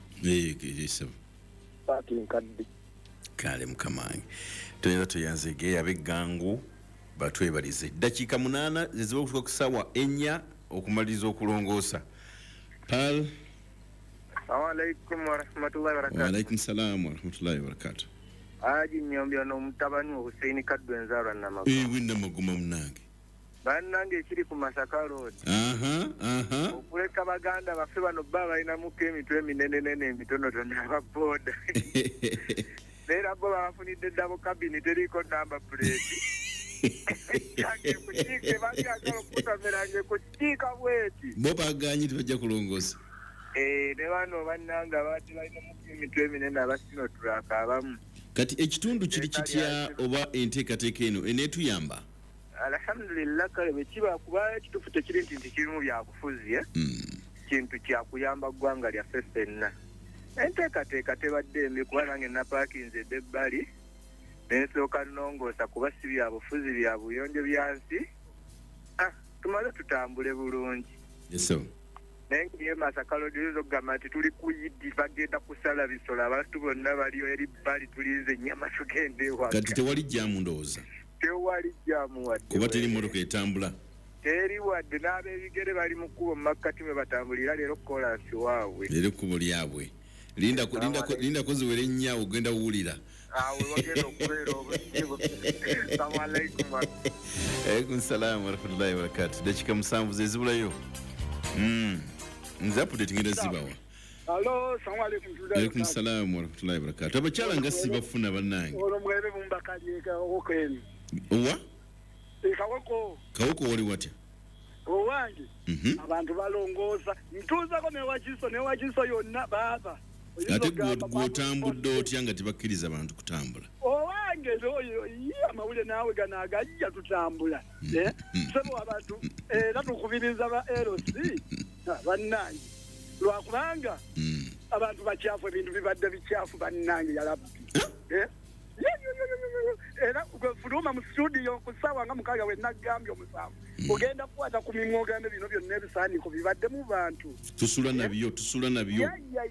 paaka enkadde kale mukama wange toyinza toyanzege ab'eggangu batwebalize dakiika munaana ziziba okutuka ku ssaawa ennya okumaliriza okulongoosa pal Assalamualaikum warahmatullahi wabarakatuh. Waalaikum salam warahmatullahi wabarakatuh. Aji nyombya no mutabani wa Hussein Kadwenzara na magoma. Eh winda magoma mnange. Bannange ekiri ku Masaka Road. Aha aha. Okuleka baganda bafe bano baba ina muke emitwe eminene nene emitono tonna ababoda. Era bo bafunidde dabo cabinet eriko number plate. Yange kuchike bali akalo kutamerange kuchika bweti. Bo baganyi tibajja kulongosa. Eh ne bano bannanga bati balina muke emitwe eminene abasino tulaka abamu. Kati ekitundu kiri kitya oba enteekateeka eno eneetuyamba? Alhamdulillah kale bekiba kuba ekitufu tekiri nti nti kirimu byakufuzi eh? Kintu kyakuyamba ggwanga lyaffe ffenna. Enteekateeka tebadde embi kuba nange napaakinzedde ebbali nensooka nnongoosa kuba si byabufuzi bya buyonjo byansi ah, tumaze tutambule bulungi. Yeso. Naye ngiye Masaka Road oyinza okugamba nti tuli ku Yidi bagenda kusala bisolo abantu bonna baliyo eri bbali tulinze ennyama tugende ewaka. Kati tewali jjaamu ndowooza? Tewali jjaamu wadde. Kuba teri mmotoka etambula? Teri wadde n'ab'ebigere bali mu kkubo mu makkati mwe batambulira leero kolansi waabwe. Leero ekkubo lyabwe. Linda linda linda koziwere nnya ogenda wuwulira. Awe wagenda okubeera obusibu. Assalamu alaikum. Alaikum salaam wa rahmatullahi wa barakatuh. Dakika musanvu ze zibulayo. Mm. Nze update ngenda zibawa. Hello, assalamu alaikum. Alaikum salaam wa rahmatullahi wa barakatuh. Abakyala nga sibafuna bannange. Olwo mwebe mumbakaliika okeni. Owa? Kawoko. Kawoko wali watya? Owange. Abantu balongoosa. Ntuuzako ne wakiso ne wakiso yonna baba. Ate gw'otambudde otya nga tebakkiriza abantu kutambula? Owange oyo amawulire naawe gana agajja tutambula. Sebo abantu era tukubiriza ba L C bannange. Lwakubanga abantu bakyafu ebintu bibadde bikyafu bannange yalabbi. Era ugefuluma mu studio kusawa nga mukaga we nagambye omusanvu ogenda kukwata ku mimwoga bino byonna ebisaaniko bibadde mu bantu tusula nabyo tusula nabyo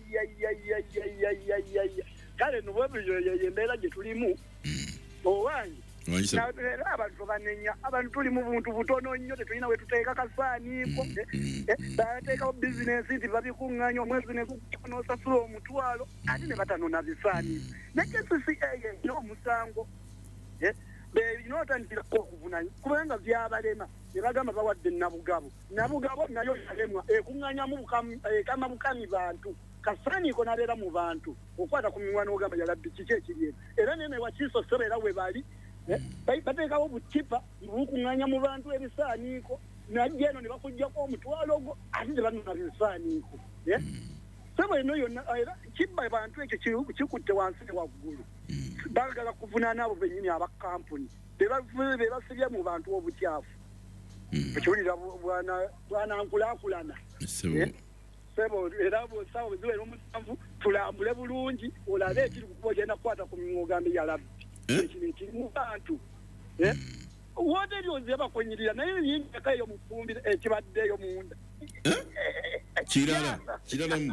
kale nubwebyo yembeera gye tulimu owange era abantu banenya abantu tuli mu buntu butono nnyo tetulina we tuteeka kasaaniiko bateekawo bizinensi nti babikuŋŋaanya omwezi nenosasula omutwalo ate ne batanona bisaaniiko nekesisi eyo ina omusango berina otandikirako okuvunanya kubanga byabalema ne bagamba bawadde nabugabo nabugabo nayo yalemwa ekuŋŋaanyamu ekama bukami bantu kasaaniiko nabeera mu bantu okwata ku mimwa n'ogamba yalabbi kiki ekiri eno era nene wakiiso sebo era we bali bateekawo bukipa bukuŋŋaanya mu bantu ebisaaniiko najja eno ne bakuggyako omutwalo ogwo ate ne banona bisaaniiko sebo eno yonna era kibba bantu ekyo kikutte wansi ne waggulu baagala kuvunaana abo bennyini abakampuni bebasibye mu bantu obukyafu ekiwulira bwanankulaakulana sebo era bosawo ziwera omusanvu tulambule bulungi olabe ekiri kukuba ogenda kukwata ku mimwogambe yalabbi ekino ekiri mu bantu wote eryoze bakwenyirira naye yinjaka eyo mufumbire ekibaddeeyo munda kirala kiralamu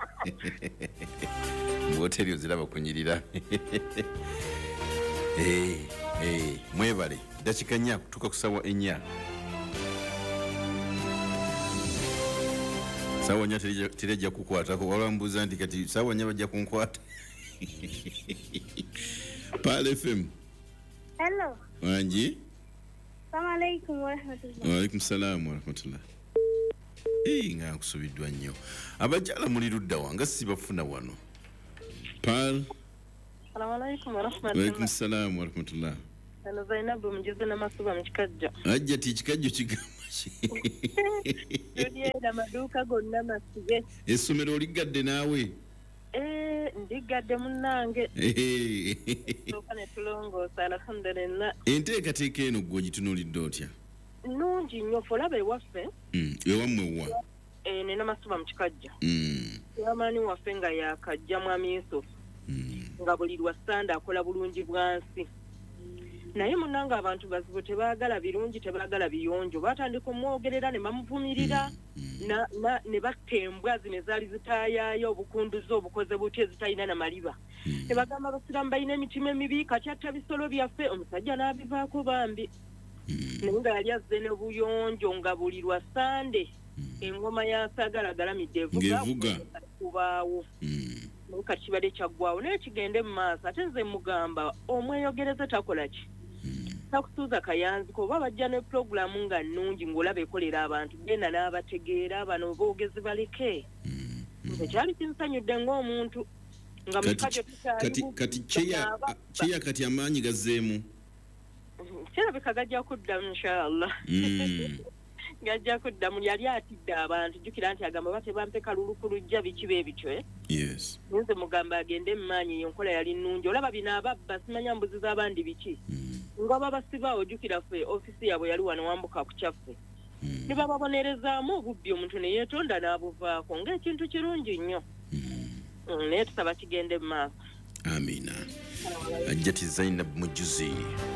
wote eryoze bakunyirira mwebale dakika nnya kutuuka ku ssaawa ennya sawa nya terejja kukwatako walambuuza nti kati sawa nya bajja kunkwata Pal F M Hello. Wanji? Assalamu alaikum wa rahmatullah. Wa alaikum salam wa rahmatullah. Eh nga kusubiddwa nnyo. Abajala muli ludda wanga sibafuna wano. Pal. Assalamu alaikum wa Wa rahmatullah. alaikum salam wa rahmatullah. Ano Zainabu mjize na masuba mchikajja. Ajja ti kikajjo kigamba ki. Tuliye na maduka gonna masige. Essomero ligadde naawe. Eh ndigadde munnange. Eh. Tukane tulongoosa alhamdulillah. Enteekateeka eno gwe ogitunuulidde otya? Nungi nnyo folabe waffe. Mm, ewammwe wa? Eh nina masuba mchikajja. Mm. Yamani waffe nga yakajja mwami Yusuf. Mm. Nga buli lwa Sande akola bulungi bwansi. Naye munanga abantu bazibu tebaagala birungi tebaagala biyonjo batandika omwogerera ne bamuvumirira na, na ne batembwa zine zaali zitaayayo obukunduzi obukoze butya zitalina na maliba ne bagamba abasiraamu balina emitima emibi kati atta bisolo byaffe omusajja n'abivaako bambi naye nga yali azze ne buyonjo nga buli lwa Sande engoma yasaagala agalamidde evuga kubaawo naye kati kibadde kyaggwawo naye kigende mu maaso ate nze mugamba omweyogereze takola ki takutuuza kayanzi kuba bajja ne programu nga nnungi ng'olaba ekolera abantu genda n'abategeera bano boogezi baleke nze kyali kinsanyudde ng'omuntu nga mukajjo kati kati kyeya kyeya kati amaanyi gazzeemu kirabika gajja kuddamu inshallah gajja kuddamu yali atidde abantu jjukira nti agamba batebampe kalulu ku lujja biki beebityo yes nze mugamba agende mu maanyi enkola yali nnungi olaba bino ababba simanya mbuzi z'abandi biki nga babasiba ojjukira ffe ofisi yaabwe yali wano wambuka ku kyaffe ne bababonerezaamu obubbi omuntu ne yeetonda n'abuvaako ng'ekintu kirungi nnyo naye tusaba kigende mu maaso amina ajjati Zainab Mujuzi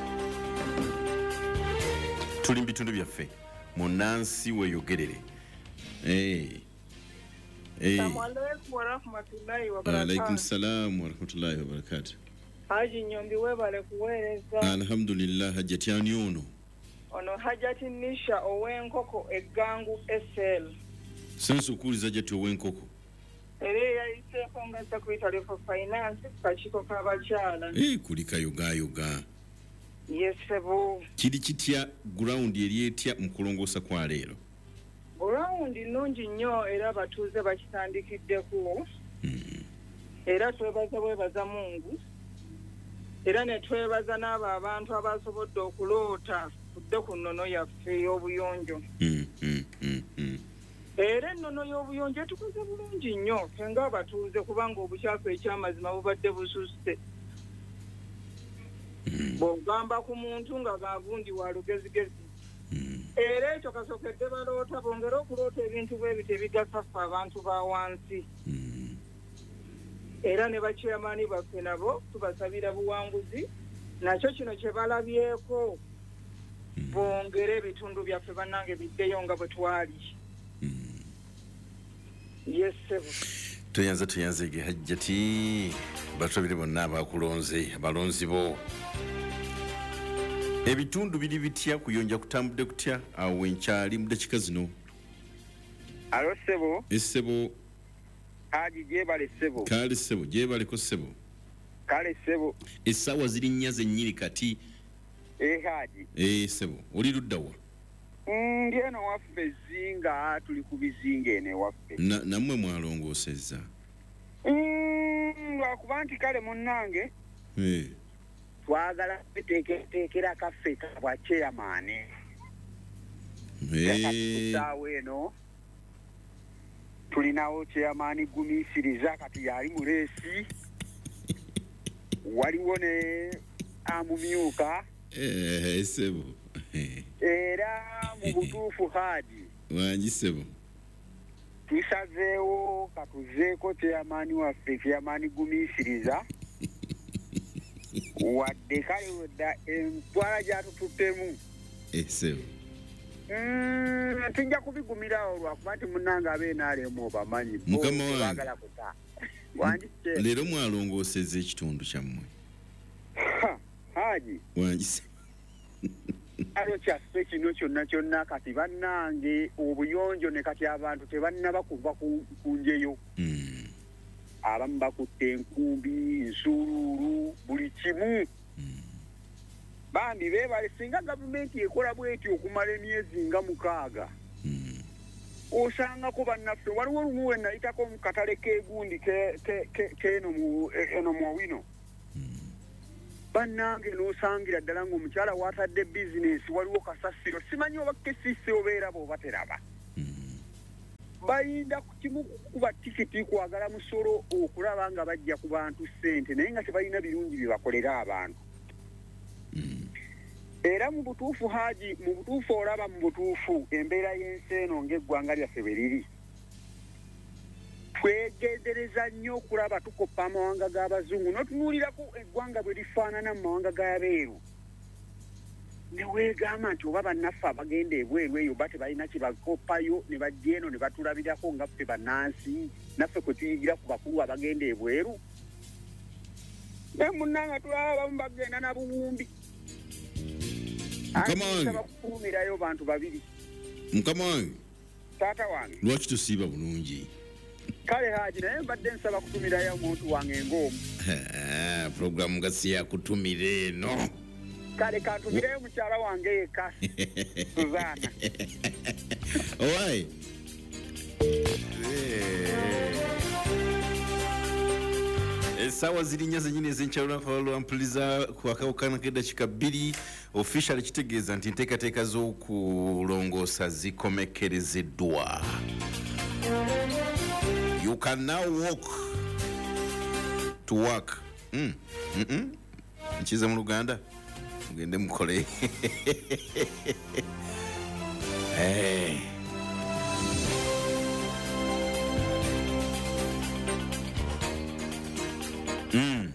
tuli mu bitundu byaffe munansi weeyogerere eh eh Assalamualaikum warahmatullahi Wa wabarakatuh. alaikum salam wa rahmatullahi wa barakatuh. Haji Nyombi webale kuweereza. Alhamdulillah hajjati ani ono. Ono Hajati Nisha ow'enkoko eggangu S L. Sense okuwuliza hajjati ow'enkoko. Era yayiseeko nga Secretary for Finance ku kakiiko k'abakyala. Eh kulika yoga yoga. Yes sebo. Kiri kitya ground eri etya mu kulongoosa kwa leero? Ground nnungi nnyo era abatuuze bakitandikiddeko. Era twebaza bwebaza Mungu. Era ne twebaza n'abo abantu abasobodde okuloota kudde ku nnono yaffe ey'obuyonjo. Era ennono y'obuyonjo etukoze bulungi nnyo ffe ng'abatuuze kubanga obukyafu ekyamazima bubadde bususse. Bw'ogamba ku muntu nga gaagundi wa lugezigezi. Era ekyo kasookedde baloota bongere okuloota ebintu bwe bito ebigasa ffe abantu ba wansi. Era ne bachairman baffe nabo tubasabira buwanguzi nakyo kino kye balabyeko bongere ebitundu byaffe bannange biddeyo nga bwe twali. Yes sebo. Tuyanze tuyanze ge hajjati batubire bonna abakulonze abalonzi bo ebitundu biri bitya kuyonja kutambudde kutya awo enkyali mu dakika zino. Alo sebo. Essebo Haji jebale sebo. Kale sebo jebaleko sebo. Kale sebo. Essaawa ziri nnya zennyini kati. Eh Haji. Eh sebo oli ludda wa? Mm, ndieno waffe zinga tuli ku bizinga ene waffe. Na namwe mwalongoosezza. Mm, lwakuba nti kale munnange. Eh. Twagala kuteekera kaffe kabwa chairman. Eh. Sawa eno. Tulinawo chairman gumisiriza kati yali mu leesi. Waliwo ne amumyuka. Eh sebo. Era mu butuufu Haji. Wangi sebo. Tusazeewo katuzeeko chairman waffe chairman gumisiriza. Wadde kale wedda entwala gyatututtemu. Eh sebo. Mm, tujja kubigumirawo lwakuba nti munnange abeenaalemu obamanyi. Mukama wange. Baagala kuta. Wandise. Leero mwalongoosezza ekitundu kyammwe. Haji. Wangi sebo. Alo kyaffe kino kyonna kyonna kati bannange obuyonjo ne kati abantu tebannaba kuva ku njeyo. Abamu bakutte enkumbi, nsuuluulu, buli kimu. bambi beebale singa gavumenti ekola bweti okumala emyezi nga mukaaga osangako bannaffe waliwo lumu we nayitako mu katale k'egundi k'eno mu wino bannange n'osangira ddala ng'omukyala watadde bizinesi waliwo kasasiro simanyi oba kesisi obeera bw'oba teraba bayinda ku kimu kukuba tikiti kwagala musolo okulaba nga bajja ku bantu ssente naye nga tebalina birungi bye bakolera abantu era mu butuufu haji mu butuufu olaba mu butuufu embeera y'ensi eno ng'eggwanga lyaffe bwe riri twegendereza nnyo okulaba tukoppa amawanga g'abazungu n'otunuulirako eggwanga bwe lifaanana mu mawanga g'abeeru ne weegamba nti oba bannaffe abagenda ebweru eyo ba tebalina kye bakoppayo ne bajja eno ne batulabirako nga ffe bannansi naffe kwe tuyigira ku bakulu abagenda ebweru naye munnanga tulaba abamu bagenda na buwumbi mukama wange bakukumirayo bantu babiri mukama wange taata wange lwaki tosiiba bulungi kale haji naye mbadde nsaba kutumirayo omuntu wange ng'omu puroguramu nga si yakutumira eno kale kantumireyo mukyala wange yekka Suzana owaye essaawa ziri nnya zenyini ez'enkyalolwampuliza ku akawukana k'eddakiika bbiri official kitegeeza nti enteekateeka z'okulongoosa zikomekerezeddwa. You can now walk to work. Mm. Mm-mm. Nkiza mu Luganda mugende mukole. Hey. Mm.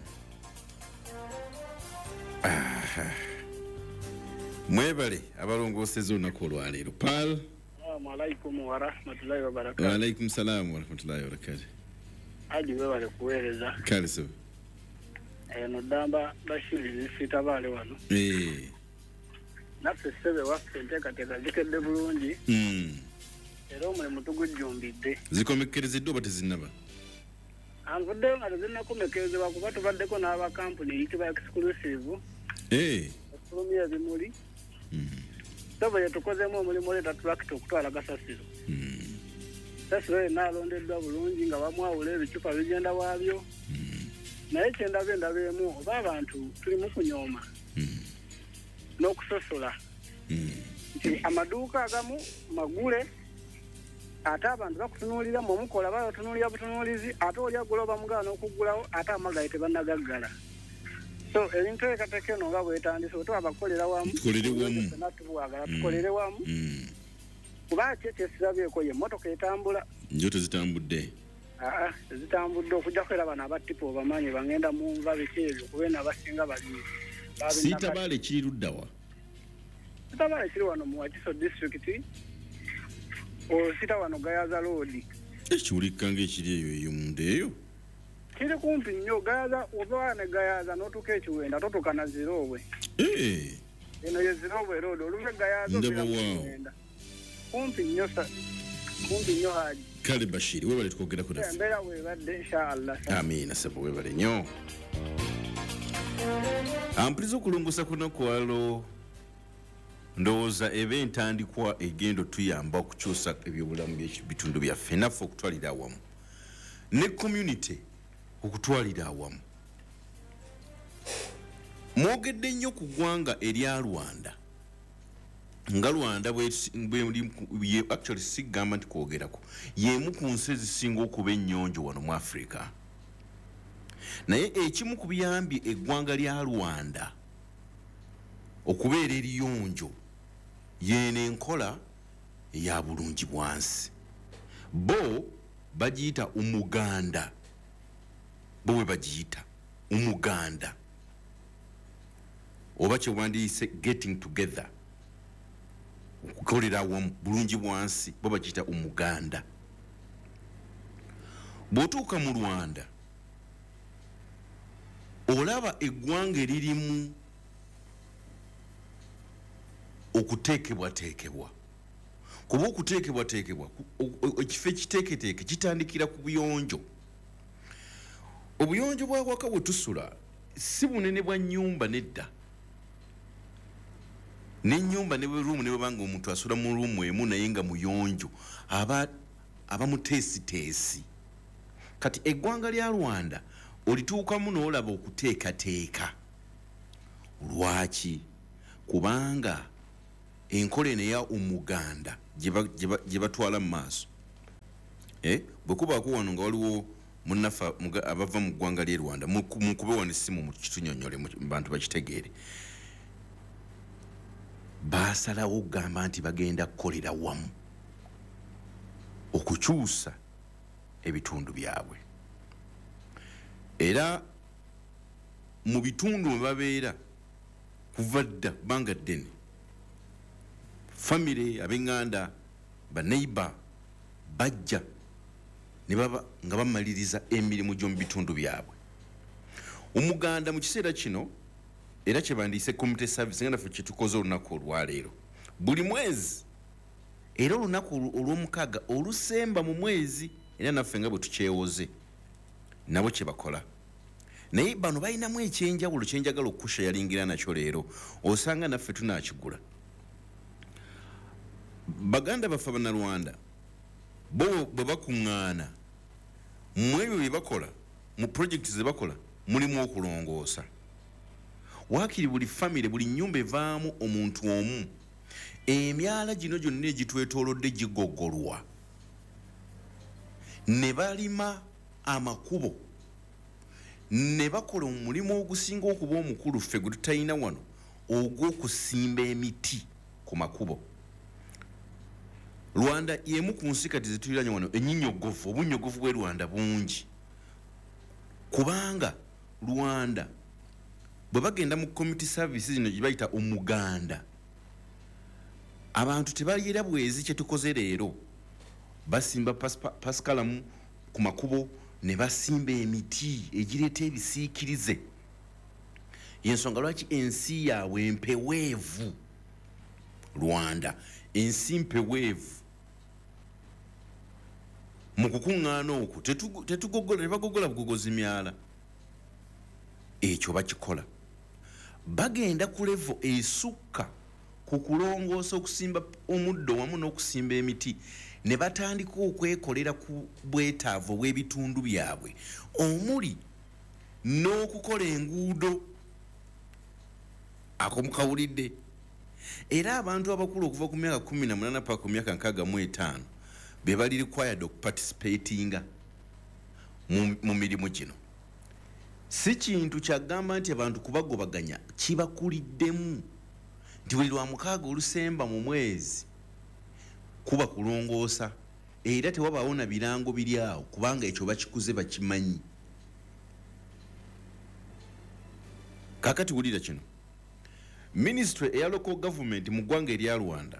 Ah. Mwebale abalongooseza olunaku olwaleero. Paul. Assalamu alaikum wa rahmatullahi wa barakatuh. Wa alaikum salam wa rahmatullahi wa barakatuh. Aji webale kuweereza. Kale so. Eno damba bashiri zifita bale wano. Eh. Naffe sebe waffe enteekateeka zikedde bulungi. Mm. Era omulimu tugujjumbidde. Zikomekerezeddwa oba tezinnaba? Anvuddeyo nga tezinnakomekerezebwa kuba tubaddeko n'abakampuni eyitibwa exclusive. Eh. Efulumya ebimuli. Mm. Sebo yetukozemu omulimu oleeta tulakita okutwala gasasiro. Mm. Sasiro yenna alondeddwa bulungi nga bamwawula ebicupa bigenda waabyo. Mm. Naye kyendaba endaba emu oba abantu tulimu kunyooma. Mm. N'okusosola. Mm. Nti amaduuka agamu magule ate abantu bakutunuulira mu omukola batunuulira butunuulizi ate oli agula oba mugaana okuggulawo ate amagaye tebannagaggala. So ebintu ekateeka eno nga bwetandise otuba bakolera wamu tukolere wamu natubuwagala tukolere wamu kuba ki ekyesirabyeko ye emmotoka etambula njo tezitambudde aa tezitambudde okujja kwera bano abatipa obamanyi bagenda mu nva biki ebyo kuba eno abasinga bali Sitabaale kiri ludda wa? Sitabaale kiri wano mu Wakiso district o sita wano Gayaza road ekiwulikka ng'ekiri eyo eyo munda eyo kiri kumpi nnyo Gayaza oba ne Gayaza n'otuuka ekiwenda totuuka na Zirowe. Eh. Eno ye Zirowe road oluve Gayaza ndaba waawo kumpi nnyo sa kumpi nnyo haji. Kale Bashiri webale tukogerako naffe. Embeera weebadde inshallah. Amiina sebo webale nnyo. Ampuliza okulongosa kuno kwalo ndowooza eba entandikwa egendo tuyamba okukyusa ebyobulamu by'ebitundu byaffe naffe okutwalira awamu ne community okutwalira awamu. Mwogedde nnyo ku ggwanga erya Rwanda nga Rwanda bwe actually sigamba nti kwogerako y'emu ku nsi ezisinga okuba ennyonjo wano mu Africa. Naye ekimu ku biyambye eggwanga lya Rwanda okubeera eriyonjo yeeno enkola eya bulungi bwansi. Bo bagiyita umuganda. Bo we bagiyita umuganda. Oba kye wandiyise getting together. Okukolera awamu bulungi bwansi bo bagiyita umuganda. Bw'otuuka mu Rwanda olaba eggwanga eririmu okuteekebwateekebwa. Kuba okuteekebwateekebwa ekifo ekiteeketeeke kitandikira ku buyonjo. Obuyonjo bwa waka bwe tusula si bunene bwa nnyumba nedda. n'ennyumba ne bwe ruumu ne bwebanga omuntu asula mu ruumu emu naye nga muyonjo aba aba muteesiteesi. Kati eggwanga lya Rwanda olituukamu n'olaba okuteekateeka. Lwaki? Kubanga enkola eno eya omuganda gye batwala mu maaso. Eh, bwe kubaako wano nga waliwo munnafa abava mu ggwanga ly'e Rwanda mukube wano essimu mu kitunyonyole mu bantu bakitegeere. Baasalawo okugamba nti bagenda kukolera wamu okukyusa ebitundu byabwe. Era mu bitundu mwe babeera kuva dda bbanga ddene famire ab'eŋŋanda baneiba bajja ne baba nga bamaliriza emirimu gy'omu bitundu byabwe. Omuganda mu kiseera kino era kye bandiise community service nga naffe kye tukoze olunaku olwaleero buli mwezi era olunaku olw'omukaaga olusemba mu mwezi era naffe nga bwe tukyewoze nabo kye bakola. Naye bano balinamu ekyenjawulo kyenjagala okusha yalingira nakyo leero osanga naffe tunaakigula. Baganda baffe Abannarwanda bo bwe bakuŋŋaana mu ebyo bye bakola mu projekiti ze bakola mulimu okulongoosa. Waakiri buli famire buli nnyumba evaamu omuntu omu emyala gino gyonna egitwetoolodde gigoggolwa ne balima amakubo ne bakola omulimu ogusinga okuba omukulu ffe gwe tutalina wano ogw'okusimba emiti ku makubo. Rwanda yemu ku nsi kati zituliranye wano ennyinyogovu obunnyogovu bw'e Rwanda bungi kubanga Rwanda bwe bagenda mu community services zino gye bayita omuganda abantu tebaliyera bwezi kye tukoze leero basimba pasikalamu ku makubo ne basimba emiti egireeta ebisiikirize. Yensonga lwaki ensi yaabwe empeweevu. Rwanda ensi mpeweevu mu kukuŋŋaana okwo tetugogola tebagogola bugogozi myala. Ekyo bakikola bagenda ku levo esukka ku kulongoosa okusimba omuddo wamu n'okusimba emiti ne batandika okwekolera ku bwetaavu bw'ebitundu byabwe omuli n'okukola enguudo. Ako mukawulidde. Era abantu abakulu okuva ku myaka kumi na munaana paka ku myaka nkaaga mu etaano be bali required okuparticipatinga mu mirimu gino. Si kintu kyagamba nti abantu kubagobaganya kibakuliddemu nti buli lwa mukaaga olusemba mu mwezi kuba kulongoosa era tewabaawo na birango biri awo kubanga ekyo bakikuze bakimanyi. Kaakati wulira kino. Ministry eya local government mu ggwanga erya Rwanda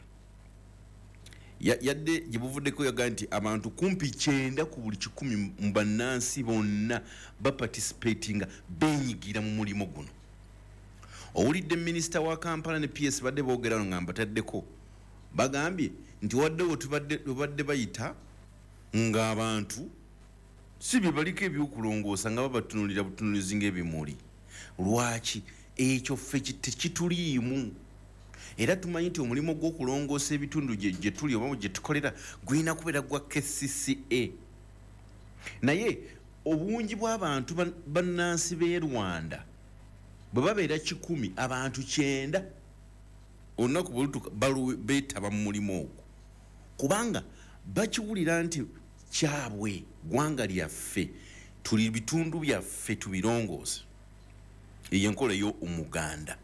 yadde gye buvuddeko yaga nti abantu kumpi kyenda ku buli kikumi mu bannansi bonna baparticipatinga benyigira mu mulimo guno. Owulidde minisita wa Kampala ne P S badde boogera nga mbataddeko bagambye nti waddewo tubadde bayita ng'abantu si bye baliko ebyokulongoosa nga babatunulira butunulizi ng'ebimuli. Lwaki? Ekyo ffe tekituliimu. Era tumanyi nti omulimu gw'okulongoosa ebitundu gye tuli oba gye tukolera gulina kubeera gwa K C C A. Naye obungi bw'abantu bannansi b'e Rwanda bwe babeera kikumi abantu kyenda olunaku bwe baluwe beetaba mu mulimu ogwo kubanga bakiwulira nti kyabwe ggwanga lyaffe tuli bitundu byaffe tubirongoosa. Eyo enkola yo omuganda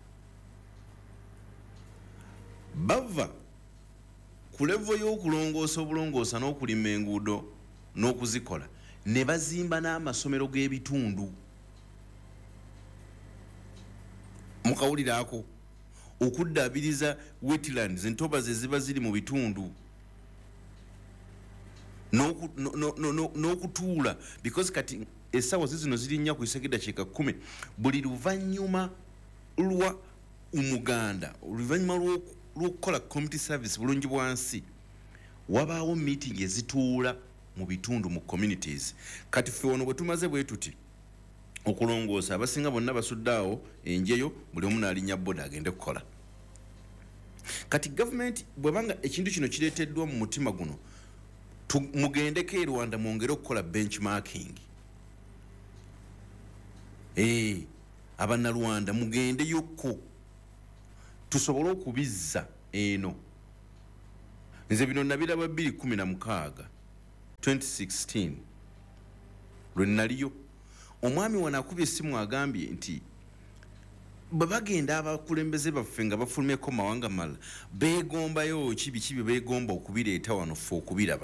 bava ku levo y'okulongoosa obulongoosa n'okulima enguudo n'okuzikola ne bazimba n'amasomero g'ebitundu. Mukawuliraako okuddaabiriza wetlands entobazi eziba ziri mu bitundu n'okutuula because kati essaawa zizino ziri nnya ku isekedda kika kkumi buli luvannyuma lwa omuganda oluvannyuma lw'okukola community service bulungi bwansi wabaawo meeting ezituula mu bitundu mu communities. Kati ffe wano bwe tumaze bwe tuti okulongoosa abasinga bonna basudde awo enjeyo buli omu n'alinnya boda agende kukola. kati government bwebanga ekintu kino kireeteddwa mu mutima guno mugendeko e Rwanda mwongere okukola benchmarking eh abannarwanda mugendeyokko tusobole okubizza eno nze bino nabiraba bbiri kumi na mukaaga twenty sixteen lwe naliyo omwami wana akubye essimu agambye nti bwe bagenda abakulembeze baffe nga bafulumyeko mawanga mala beegombayo kibi kibi beegomba okubireeta wano ffe okubiraba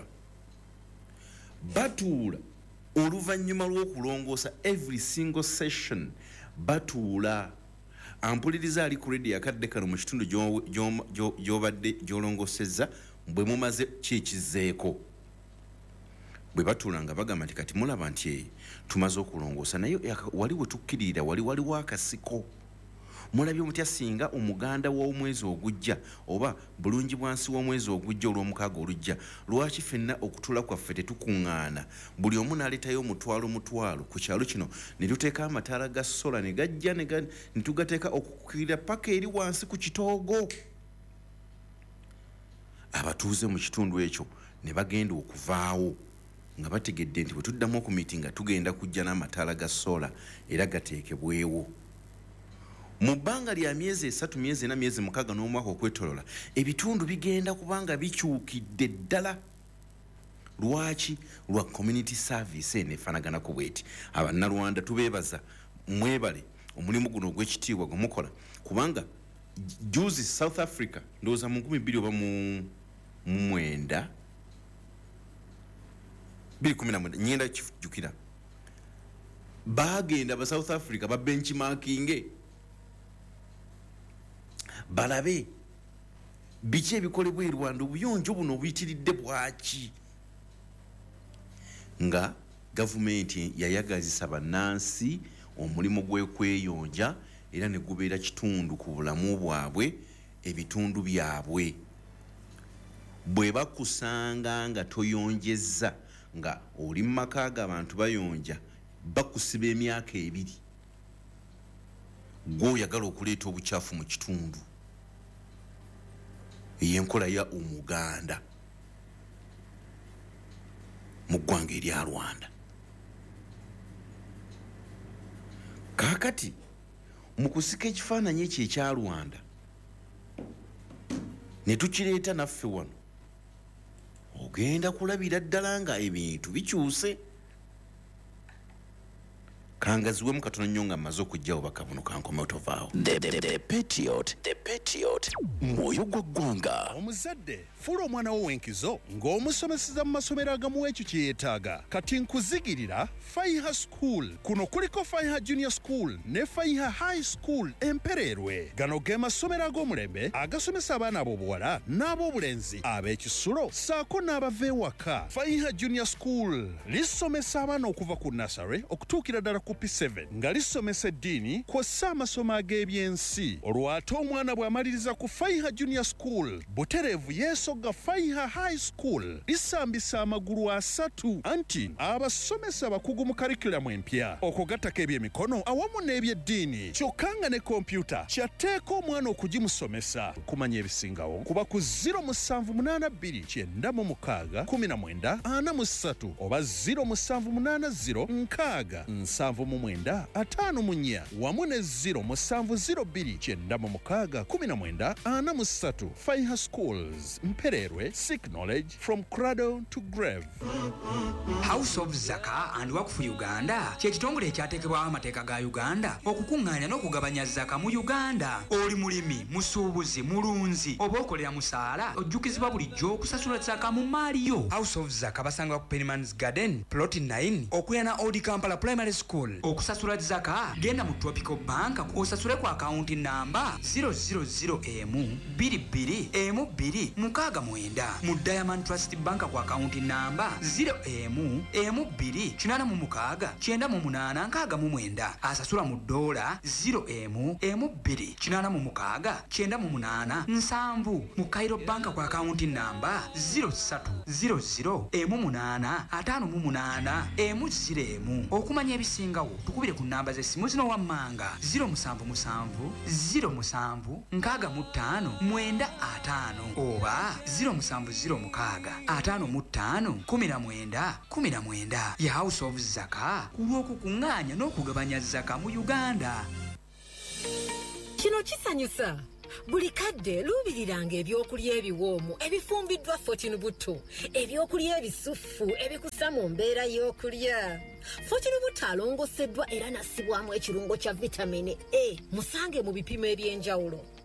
batuula oluvannyuma lw'okulongoosa every single session batuula ampuliriza ali ku redio akadde kano mu kitundu gy'obadde gy'olongoosezza bwe mumaze kyekizeeko bwe batuula nga bagamba nti kati mulaba nti tumaze okulongoosa naye wali we tukkirira wali waliwo akasiko mulabye mutya singa omuganda w'omwezi ogujja oba bulungi bwansi w'omwezi ogujja olw'omukaaga olujja lwaki ffenna okutuula kwaffe tetukuŋŋaana buli omu n'aleetayo omutwalo mutwalo ku kyalo kino ne tuteeka amataala ga sola ne gajja ne tugateeka okukkirira paka eri wansi ku kitoogo abatuuze mu kitundu ekyo ne bagenda okuvaawo nga bategedde nti bwe tuddamu okumiitinga tugenda kujja n'amataala ga sola era gateekebwewo mu bbanga lya myezi esatu myezi ena myezi mukaaga n'omwaka okwetolola ebitundu bigenda kubanga bikyukidde ddala lwaki lwa community service eno efaanaganako bweti abannarwanda tubeebaza mwebale omulimu guno ogw'ekitiibwa gwe mukola kubanga juzi South Africa ndowooza mu nkumi bbiri oba mu mwenda bbiri kumi na mwenda nyenda kifujjukira baagenda ba South Africa ba benchmarkinge balabe biki ebikolebwa e Rwanda obuyonjo buno obuyitiridde bwaki nga gavumenti yayagazisa bannansi omulimu gw'okweyonja era ne gubeera kitundu ku bulamu bwabwe ebitundu byabwe bwe bakusanga nga toyonjezza nga oli mu maka g'abantu bayonja bakusiba emyaka ebiri gw'oyagala okuleeta obukyafu mu kitundu ey'enkola ya omuganda mu ggwanga erya Rwanda kaakati mu kusika ekifaananyi ekyo ekya Rwanda ne tukireeta naffe wano ogenda kulabira ddala nga ebintu bikyuse kangaziwemu katono nnyo nga mmaze okujjawo bakabuno kankomeo tovaawo The, the, the Patriot, the Patriot, mwoyo gwa ggwanga. Omuzadde fuula omwana wo w'enkizo ng'omusomeseza mu masomero agamuwa ekyo kye yeetaaga kati nkuzigirira Faiha School kuno kuliko Faiha Junior School ne Faiha High School Empererwe gano ge masomero ag'omulembe agasomesa abaana ab'obuwala n'ab'obulenzi ab'ekisulo saako n'abava ewaka. Faiha Junior School lisomesa abaana okuva ku nursery okutuukira ddala ku P seven nga lisomesa eddiini kw'ossa amasomo ag'ebyensi olwate omwana bw'amaliriza ku Faiha Junior School butereevu yeesogga Faiha High School lisambisa amagulu asatu anti abasomesa bakugu mu karikulamu empya okugattako ebyemikono awamu n'ebyeddiini kyokka nga ne kompyuta kyatteeka omwana okugimusomesa kumanya ebisingawo kuba ku zero musanvu munaana bbiri kyenda mu mukaaga kumi na mwenda ana mu ssatu oba zero musanvu munaana zero nkaaga nsanvu mu mwenda ataano mu nnya wamu ne zero musanvu zero bbiri kyenda mu mukaaga kumi na mwenda ana mu ssatu. Faiha Schools Mpererwe, seek knowledge from cradle to grave. House of Zaka and Waqf Uganda kye kitongole ekyateekebwawo amateeka ga Uganda okukuŋŋaanya n'okugabanya zaka mu Uganda. Oli mulimi, musuubuzi, mulunzi oba okolera musaala ojjukizibwa bulijjo okusasula zaka mu maali yo. House of Zaka basanga ku Pennyman's Garden plot nine okuyana Old Kampala Primary School. Okusasula zaka genda mu Tropical Bank osasule ku akawunti namba zero zero zero emu bbiri bbiri emu bbiri mukaaga mwenda mu Diamond Trust Bank ku akawunti namba zero emu emu bbiri kinaana mu mukaaga kyenda mu munaana nkaaga mu mwenda asasula mu dola zero emu emu bbiri kinaana mu mukaaga kyenda mu munaana nsanvu mu Cairo Bank ku akawunti namba zero ssatu zero zero emu munaana ataano mu munaana emu ziro emu. Okumanya ebisinga ebisingawo tukubire ku nnamba z'essimu zino wammanga zero musanvu musanvu zero musanvu nkaaga mu ttaano mwenda ataano oba zero musanvu zero mukaaga ataano mu ttaano kumi na mwenda kumi na mwenda ye House of Zaka ku lw'okukuŋŋaanya n'okugabanya zaka mu Uganda. Kino kisanyusa. Buli kadde luubiriranga ebyokulya ebiwoomu ebifumbiddwa Fortune Buto, ebyokulya ebisufu ebikusa mu mbeera y'okulya. Fortune Buto alongoseddwa era nassibwamu ekirungo kya vitamini A, musange mu bipimo eby'enjawulo.